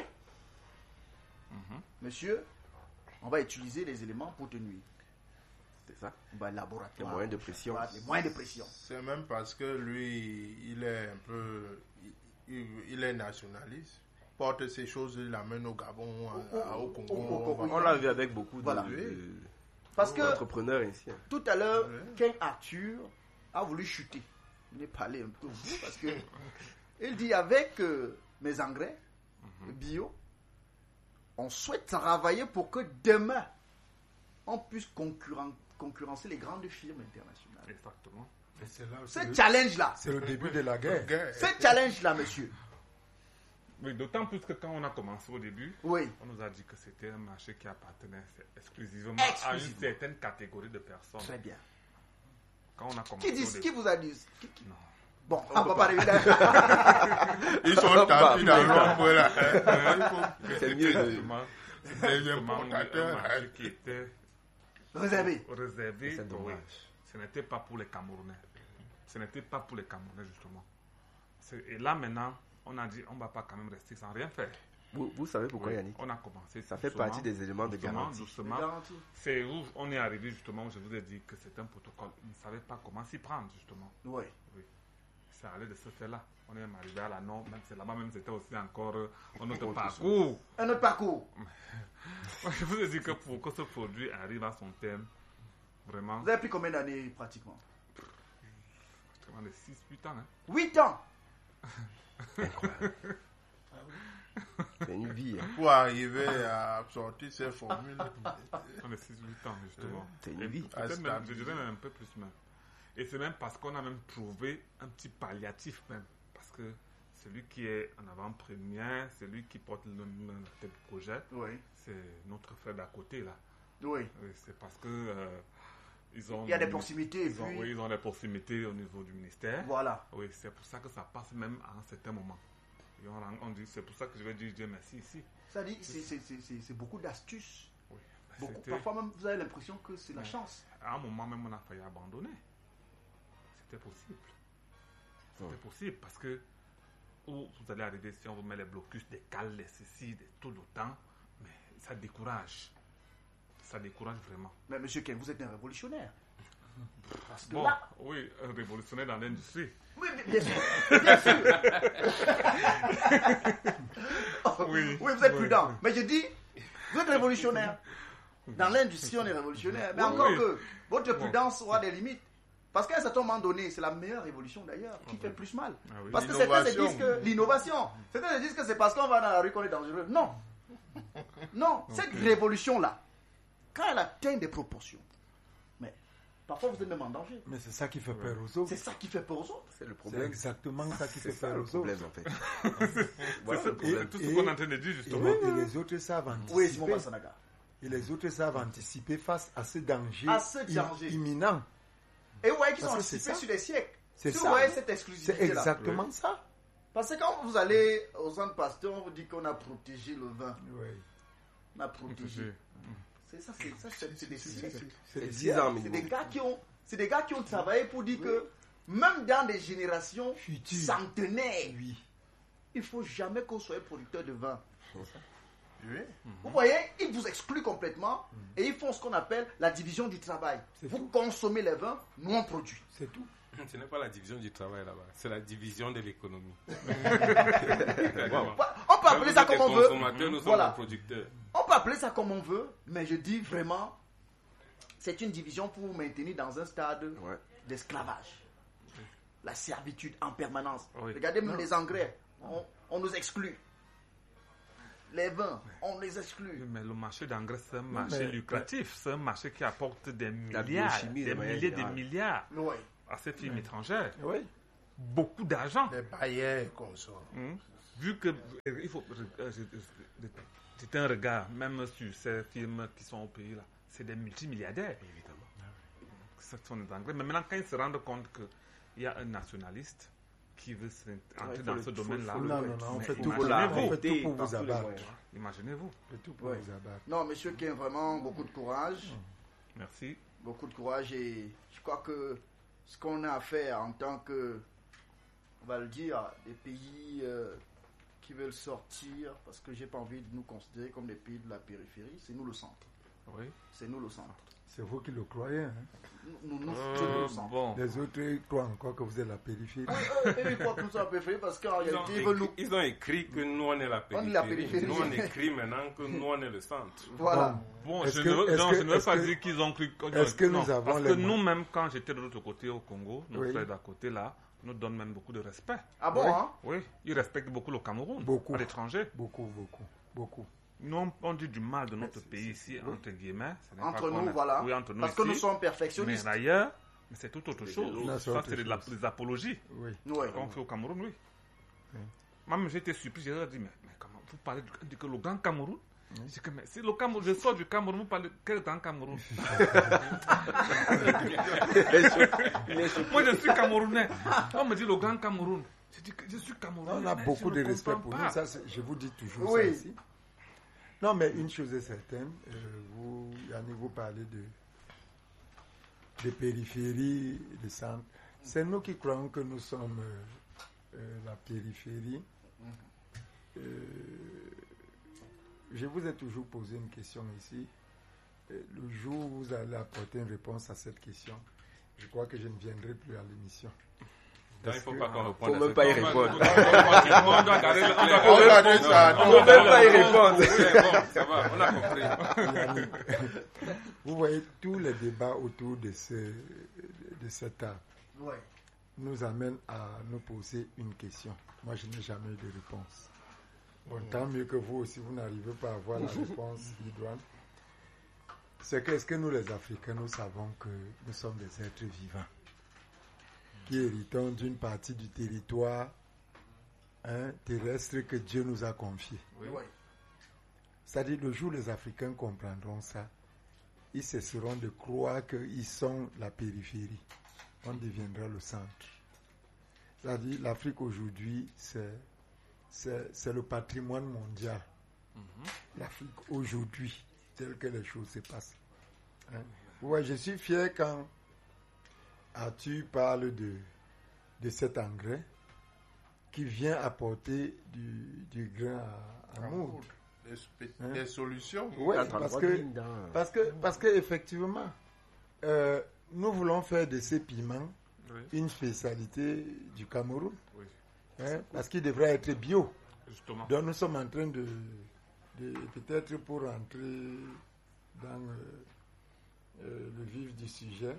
Monsieur, on va utiliser les éléments pour te nuire. C'est ça. Laboratoire. Les moyens de pression. Les moyens de pression. C'est même parce que lui, il est un peu... Il est nationaliste. Porte ces choses, il l'amène au Gabon, au Congo. On l'a vu avec beaucoup d'entrepreneurs ici. Tout à l'heure, Ken Arthur a voulu chuter. Il est parlé un peu parce que il dit avec mes engrais bio, on souhaite travailler pour que demain on puisse concurrencer les grandes firmes internationales. Exactement. Ce challenge-là. C'est le début de la guerre. Ce challenge-là, monsieur. Oui, d'autant plus que quand on a commencé au début, on nous a dit que c'était un marché qui appartenait exclusivement à une certaine catégorie de personnes. Très bien. Quand on a commencé qui vous a dit Non. Bon, on va pas arriver là. Ils sont tapis dans l'ombre là. C'est mieux de... C'était un marché qui était réservé. C'est dommage. Ce n'était pas pour les Camerounais. Ce n'était pas pour les Camerounais, justement. Et là, maintenant, on a dit, on ne va pas quand même rester sans rien faire. Vous savez pourquoi, Yannick? On a commencé. Ça fait partie des éléments de garantie. Doucement. C'est où on est arrivé, justement, où je vous ai dit que c'est un protocole. On ne savait pas comment s'y prendre, justement. Oui. Ça allait de ce fait-là. On est arrivé à la norme. Même c'est là-bas, même c'était aussi encore un autre parcours. Un autre parcours. Je vous ai dit que pour que ce produit arrive à son terme, vraiment. Vous avez pris combien d'années pratiquement? Pratiquement 6-8 ans. 8 ans. Incroyable. C'est une vie. Pour arriver à sortir ces formules. On est 6-8 ans, justement. C'est une vie. Même, je dirais même un peu plus même. Et c'est même parce qu'on a même trouvé un petit palliatif même. Parce que celui qui est en avant-première, celui qui porte le tel projet, c'est notre frère d'à côté là. Oui. C'est parce que il y a des proximités. Ils ont des proximités au niveau du ministère. Voilà. Oui, c'est pour ça que ça passe même à un certain moment. Et on dit, c'est pour ça que je vais dire merci ici. Ça dit, c'est beaucoup d'astuces. Oui. Parfois même, vous avez l'impression que c'est la chance. À un moment même, on a failli abandonner. C'était possible. C'était possible parce que où vous allez arriver si on vous met les blocus, des cales, les ceci, tout le temps, mais ça décourage. Ça décourage vraiment. Mais monsieur Ken, vous êtes un révolutionnaire. Parce que là... Oui, un révolutionnaire dans l'industrie. Oui, bien sûr. Bien sûr. Oui, vous êtes prudent. Mais je dis, vous êtes révolutionnaire. Dans l'industrie, on est révolutionnaire. Mais encore que votre prudence aura des limites. Parce qu'à un certain moment donné, c'est la meilleure révolution d'ailleurs, qui fait plus mal. Parce que certains se disent que l'innovation, certains se disent que c'est parce qu'on va dans la rue qu'on est dangereux. Non. Non, cette révolution-là, quand elle atteint des proportions, mais parfois vous êtes même en danger. Mais c'est ça qui fait peur aux autres. C'est ça qui fait peur aux autres. C'est le problème. C'est exactement ça qui fait peur aux autres. C'est le problème en fait. Voilà le problème. Tout ce qu'on est en train de dire justement. Et les autres savent anticiper. Oui, Simon Bassanaga. Et les autres savent anticiper face à ce danger, imminent. Et vous voyez qu'ils sont anticipés sur des siècles. C'est si ça. Vous voyez cette exclusivité-là. C'est exactement ça. Parce que quand vous allez au centre Pasteur, on vous dit qu'on a protégé le vin. Oui. On a protégé. C'est ça, c'est des siècles. C'est des 10 ans minimum. C'est des gars qui ont travaillé pour dire que même dans des générations centenaires, il ne faut jamais qu'on soit producteur de vin. Oui. Vous voyez, ils vous excluent complètement et ils font ce qu'on appelle la division du travail. Vous consommez les vins, nous on produit. C'est tout. Ce n'est pas la division du travail là-bas, c'est la division de l'économie. On peut appeler ça comme on veut. Nous sommes les producteurs. On peut appeler ça comme on veut, mais je dis vraiment, c'est une division pour vous maintenir dans un stade d'esclavage. La servitude en permanence. Regardez même les engrais, on nous exclut. les vins, on les exclut. Mais le marché d'engrais, c'est un marché lucratif. C'est un marché qui apporte des milliards, des milliards à ces firmes étrangères. Oui. Beaucoup d'argent. Les bailleurs consomment. Vu que il faut c'est un regard, même sur ces firmes qui sont au pays là, c'est des multimilliardaires. Évidemment. Ce sont des Anglais. Mais maintenant, quand ils se rendent compte qu'il y a un nationaliste qui veut entrer dans ce domaine-là, on fait tout pour vous abattre. Imaginez-vous. Non, monsieur Ken, vraiment beaucoup de courage. Merci. Beaucoup de courage et je crois que ce qu'on a à faire en tant que, on va le dire, des pays qui veulent sortir, parce que j'ai pas envie de nous considérer comme des pays de la périphérie, c'est nous le centre. Oui. C'est nous le centre. C'est vous qui le croyez. Hein? Nous le centre. Bon. Les autres croient encore que vous êtes la périphérie. Ils croient que nous sommes la périphérie parce qu'en réalité, ils ont écrit que nous on est la périphérie. On est la périphérie. Nous on écrit maintenant que nous on est le centre. Voilà. Bon, je ne veux pas dire qu'ils ont cru. Est-ce que nous avons parce que nous-mêmes, quand j'étais de l'autre côté au Congo, nos frères d'à côté là, nous donnent même beaucoup de respect. Ah bon, hein? Oui, ils respectent beaucoup le Cameroun. Beaucoup. À l'étranger. Beaucoup. Nous, on dit du mal de notre pays ici, entre guillemets. Entre nous, voilà. Oui, entre nous parce ici, que nous sommes perfectionnistes. Mais ailleurs, c'est tout autre chose. Ça, c'est des apologies. Oui. Qu'on fait au Cameroun, oui. Même j'étais surpris, j'ai dit, mais comment vous parlez de le Grand Cameroun? Je dis que mais si le Cameroun, je sors du Cameroun, vous parlez de quel Grand Cameroun? Moi, je suis Camerounais. On me dit le Grand Cameroun. Je dis que je suis Camerounais. On a beaucoup de respect pour nous. Ça, je vous dis toujours ça ici. Non, mais une chose est certaine. Vous, Yannick, vous parlez de périphérie, de centre. C'est nous qui croyons que nous sommes la périphérie. Je vous ai toujours posé une question ici. Le jour où vous allez apporter une réponse à cette question, je crois que je ne viendrai plus à l'émission. Il ne faut pas qu'on réponde. Il ne faut même pas y répondre. On ne peut même pas y répondre. Ça va, on a compris. Vous voyez, tous les débats autour de cette table nous amènent à nous poser une question. Moi, je n'ai jamais eu de réponse. Bon, tant mieux que vous aussi, vous n'arrivez pas à avoir la réponse idoine. C'est qu'est-ce que nous, les Africains, nous savons que nous sommes des êtres vivants qui héritons d'une partie du territoire terrestre que Dieu nous a confié. Oui. C'est-à-dire, le jour où les Africains comprendront ça, ils cesseront de croire qu'ils sont la périphérie. On deviendra le centre. C'est-à-dire, l'Afrique aujourd'hui, c'est le patrimoine mondial. L'Afrique aujourd'hui, telle que les choses se passent. Ouais, je suis fier quand tu parles de cet engrais qui vient apporter du grain à moudre. Des solutions. Oui, parce que effectivement, nous voulons faire de ces piments une spécialité du Cameroun. Oui. Parce qu'il devrait être bio. Justement. Donc nous sommes en train de peut-être pour entrer dans le vif du sujet,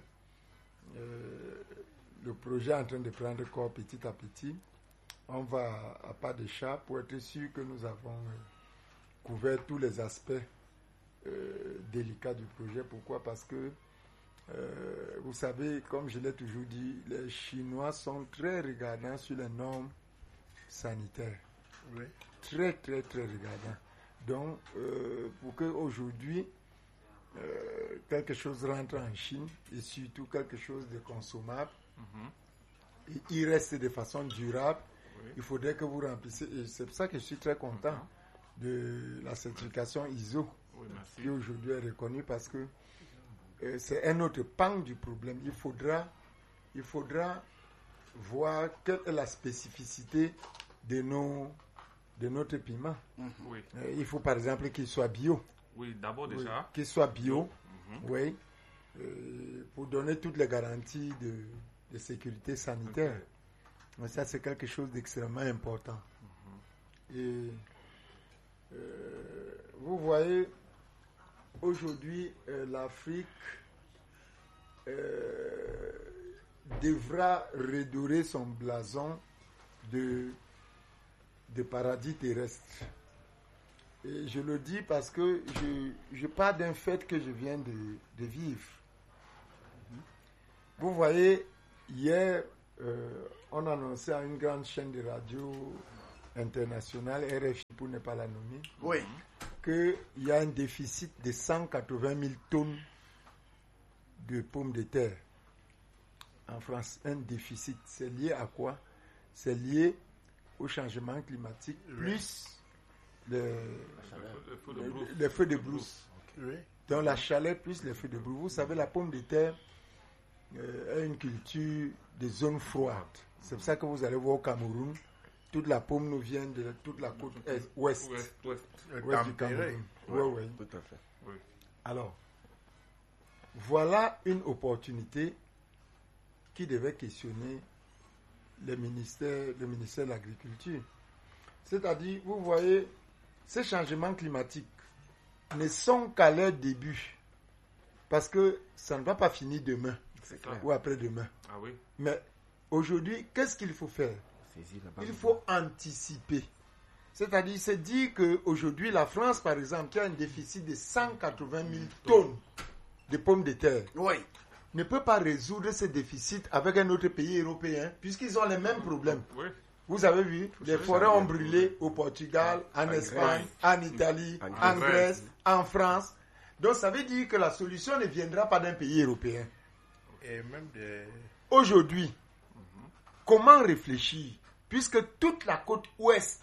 le projet est en train de prendre corps petit à petit. On va à pas de chat pour être sûr que nous avons couvert tous les aspects délicats du projet. Pourquoi? Parce que vous savez, comme je l'ai toujours dit, les Chinois sont très regardants sur les normes sanitaires. Oui. Très, très, très regardants. Donc, pour qu'aujourd'hui, quelque chose rentre en Chine, et surtout quelque chose de consommable, et il reste de façon durable, il faudrait que vous remplissiez, et c'est pour ça que je suis très content de la certification ISO, qui aujourd'hui est reconnue, parce que c'est un autre pan du problème. Il faudra voir quelle est la spécificité de notre piment. Il faut par exemple qu'il soit bio. Oui, d'abord déjà. Qu'il soit bio, oui, pour donner toutes les garanties de sécurité sanitaire. Mais ça, c'est quelque chose d'extrêmement important. Et vous voyez, aujourd'hui, l'Afrique devra redorer son blason de paradis terrestre. Et je le dis parce que je pars d'un fait que je viens de vivre. Vous voyez, hier, on annonçait à une grande chaîne de radio internationale, RFI pour ne pas la nommer, Oui. qu'il y a un déficit de 180 000 tonnes de pommes de terre en France. Un déficit, c'est lié à quoi? C'est lié au changement climatique, plus les feux de brousse. Oui. Donc la chaleur plus les feux de brousse. Vous savez, la pomme de terre est une culture des zones froides. C'est pour ça que vous allez voir au Cameroun, toute la pomme nous vient de toute la côte ouest du Cameroun. Oui. Tout à fait. Oui. Alors, voilà une opportunité qui devait questionner le ministère de l'Agriculture. C'est-à-dire, vous voyez, ces changements climatiques ne sont qu'à leur début. Parce que ça ne va pas finir demain ou après-demain. Ah oui. Mais aujourd'hui, qu'est-ce qu'il faut faire? Il faut anticiper. C'est-à-dire, c'est dire qu'aujourd'hui, la France, par exemple, qui a un déficit de 180 000 tonnes de pommes de terre, Oui. ne peut pas résoudre ce déficit avec un autre pays européen, puisqu'ils ont les mêmes problèmes. Oui. Vous avez vu, les forêts ont brûlé au Portugal, en Espagne, en Italie, en Grèce, en France. Donc, ça veut dire que la solution ne viendra pas d'un pays européen. Et même des... Aujourd'hui, comment réfléchir, puisque toute la côte ouest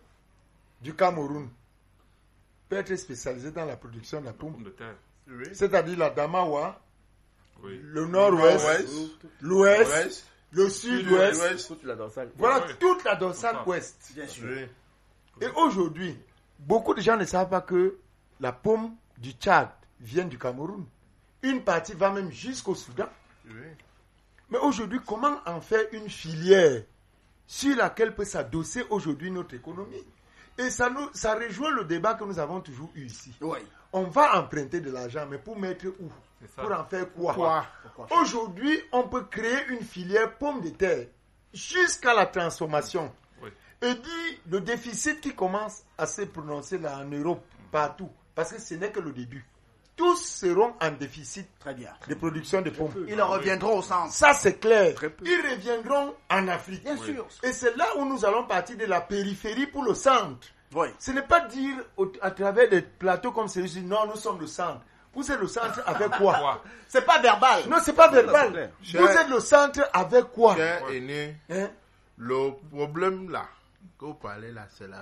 du Cameroun peut être spécialisée dans la production de la pomme, Pomme de terre. Oui. c'est-à-dire la Damawa, Oui. le nord-ouest, l'ouest, le sud-ouest, Toute la dorsale. voilà Oui. toute la dorsale ouest. Bien sûr. Oui. Et aujourd'hui, beaucoup de gens ne savent pas que la pomme du Tchad vient du Cameroun. Une partie va même jusqu'au Soudan. Oui. Mais aujourd'hui, comment en faire une filière sur laquelle peut s'adosser aujourd'hui notre économie? Et ça rejoint le débat que nous avons toujours eu ici. Oui. On va emprunter de l'argent, mais pour mettre où? C'est ça. Pour en faire quoi? Pourquoi faire? Aujourd'hui, on peut créer une filière pomme de terre jusqu'à la transformation. Oui. Et dit le déficit qui commence à se prononcer là en Europe, partout, parce que ce n'est que le début. Tous seront en déficit Très bien. de production de pommes. Ils en reviendront au centre. Ça, c'est clair. Ils reviendront en Afrique. Bien sûr. Et c'est là où nous allons partir de la périphérie pour le centre. Oui. Ce n'est pas dire à travers des plateaux comme celui-ci, non, nous sommes le centre. Vous êtes le centre avec quoi? C'est pas verbal. Non, c'est pas c'est verbal. clair. Vous êtes le centre avec quoi? Cher aîné, Hein? le problème là, que vous parlez là, c'est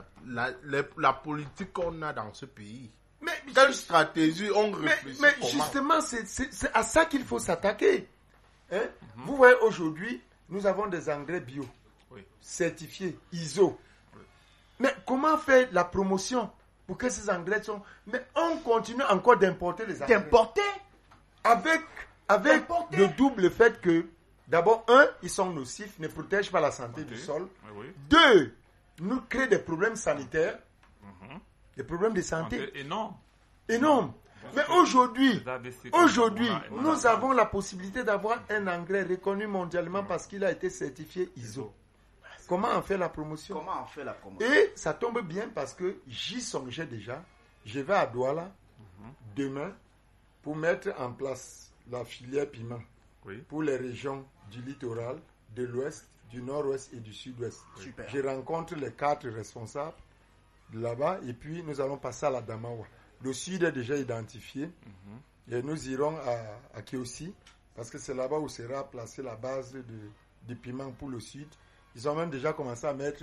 la politique qu'on a dans ce pays. Mais, Quelle stratégie on réfléchit mais comment? justement, c'est à ça qu'il faut s'attaquer. Hein? Vous voyez, aujourd'hui, nous avons des engrais bio, Oui. certifiés, ISO. Mais comment faire la promotion pour que ces engrais sont... Mais on continue encore d'importer les engrais. D'importer. Avec D'importer. le double fait que, d'abord, ils sont nocifs, ne protègent pas la santé du sol. Oui. Deux, nous créent des problèmes sanitaires, des problèmes de santé C'est énorme. énormes. Mais aujourd'hui, Les ABC, on a- nous avons la possibilité d'avoir un engrais reconnu mondialement parce qu'il a été certifié ISO. Comment en faire la promotion? Comment on fait la promotion? Et ça tombe bien parce que j'y songeais déjà. Je vais à Douala demain pour mettre en place la filière piment Oui. pour les régions du littoral, de l'ouest, du nord-ouest et du sud-ouest. Super. Je rencontre les 4 responsables de là-bas et puis nous allons passer à la Damawa. Le sud est déjà identifié et nous irons à Kiossi parce que c'est là-bas où sera placée la base du piment pour le sud. Ils ont même déjà commencé à mettre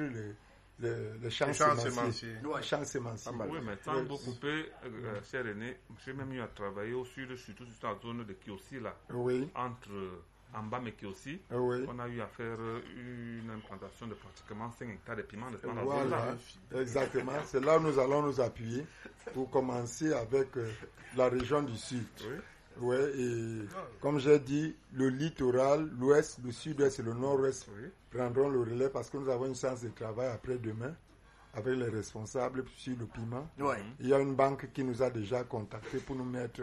le champ sémencier. Ouais. Le champ sémencier. Oui, mais sans vous couper, cher René, j'ai même eu à travailler au sud, surtout sur la zone de Kiossi, là, Oui, entre Ambam et Kiossi. oui. On a eu à faire une implantation de pratiquement 5 hectares de piments de dans la zone Voilà, là. exactement. C'est là où nous allons nous appuyer pour commencer avec la région du sud. Oui. Ouais, et comme j'ai dit, le littoral, l'ouest, le sud-ouest et le nord-ouest Oui. prendront le relais parce que nous avons une séance de travail après-demain avec les responsables sur le piment. Oui. Il y a une banque qui nous a déjà contactés pour nous mettre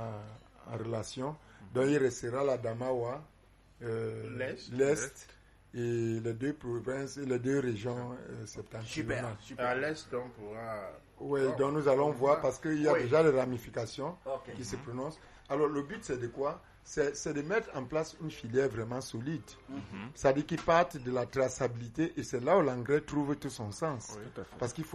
en relation. Donc il restera la Damawa, l'Est et les 2 provinces et les 2 régions septentrionales. Super. À l'est, on pourra... Oui, donc nous allons voir parce qu'il y a déjà des ramifications qui se prononcent. Alors le but c'est de quoi? C'est de mettre en place une filière vraiment solide. C'est-à-dire qu'ils partent de la traçabilité et c'est là où l'engrais trouve tout son sens. Parce qu'il faut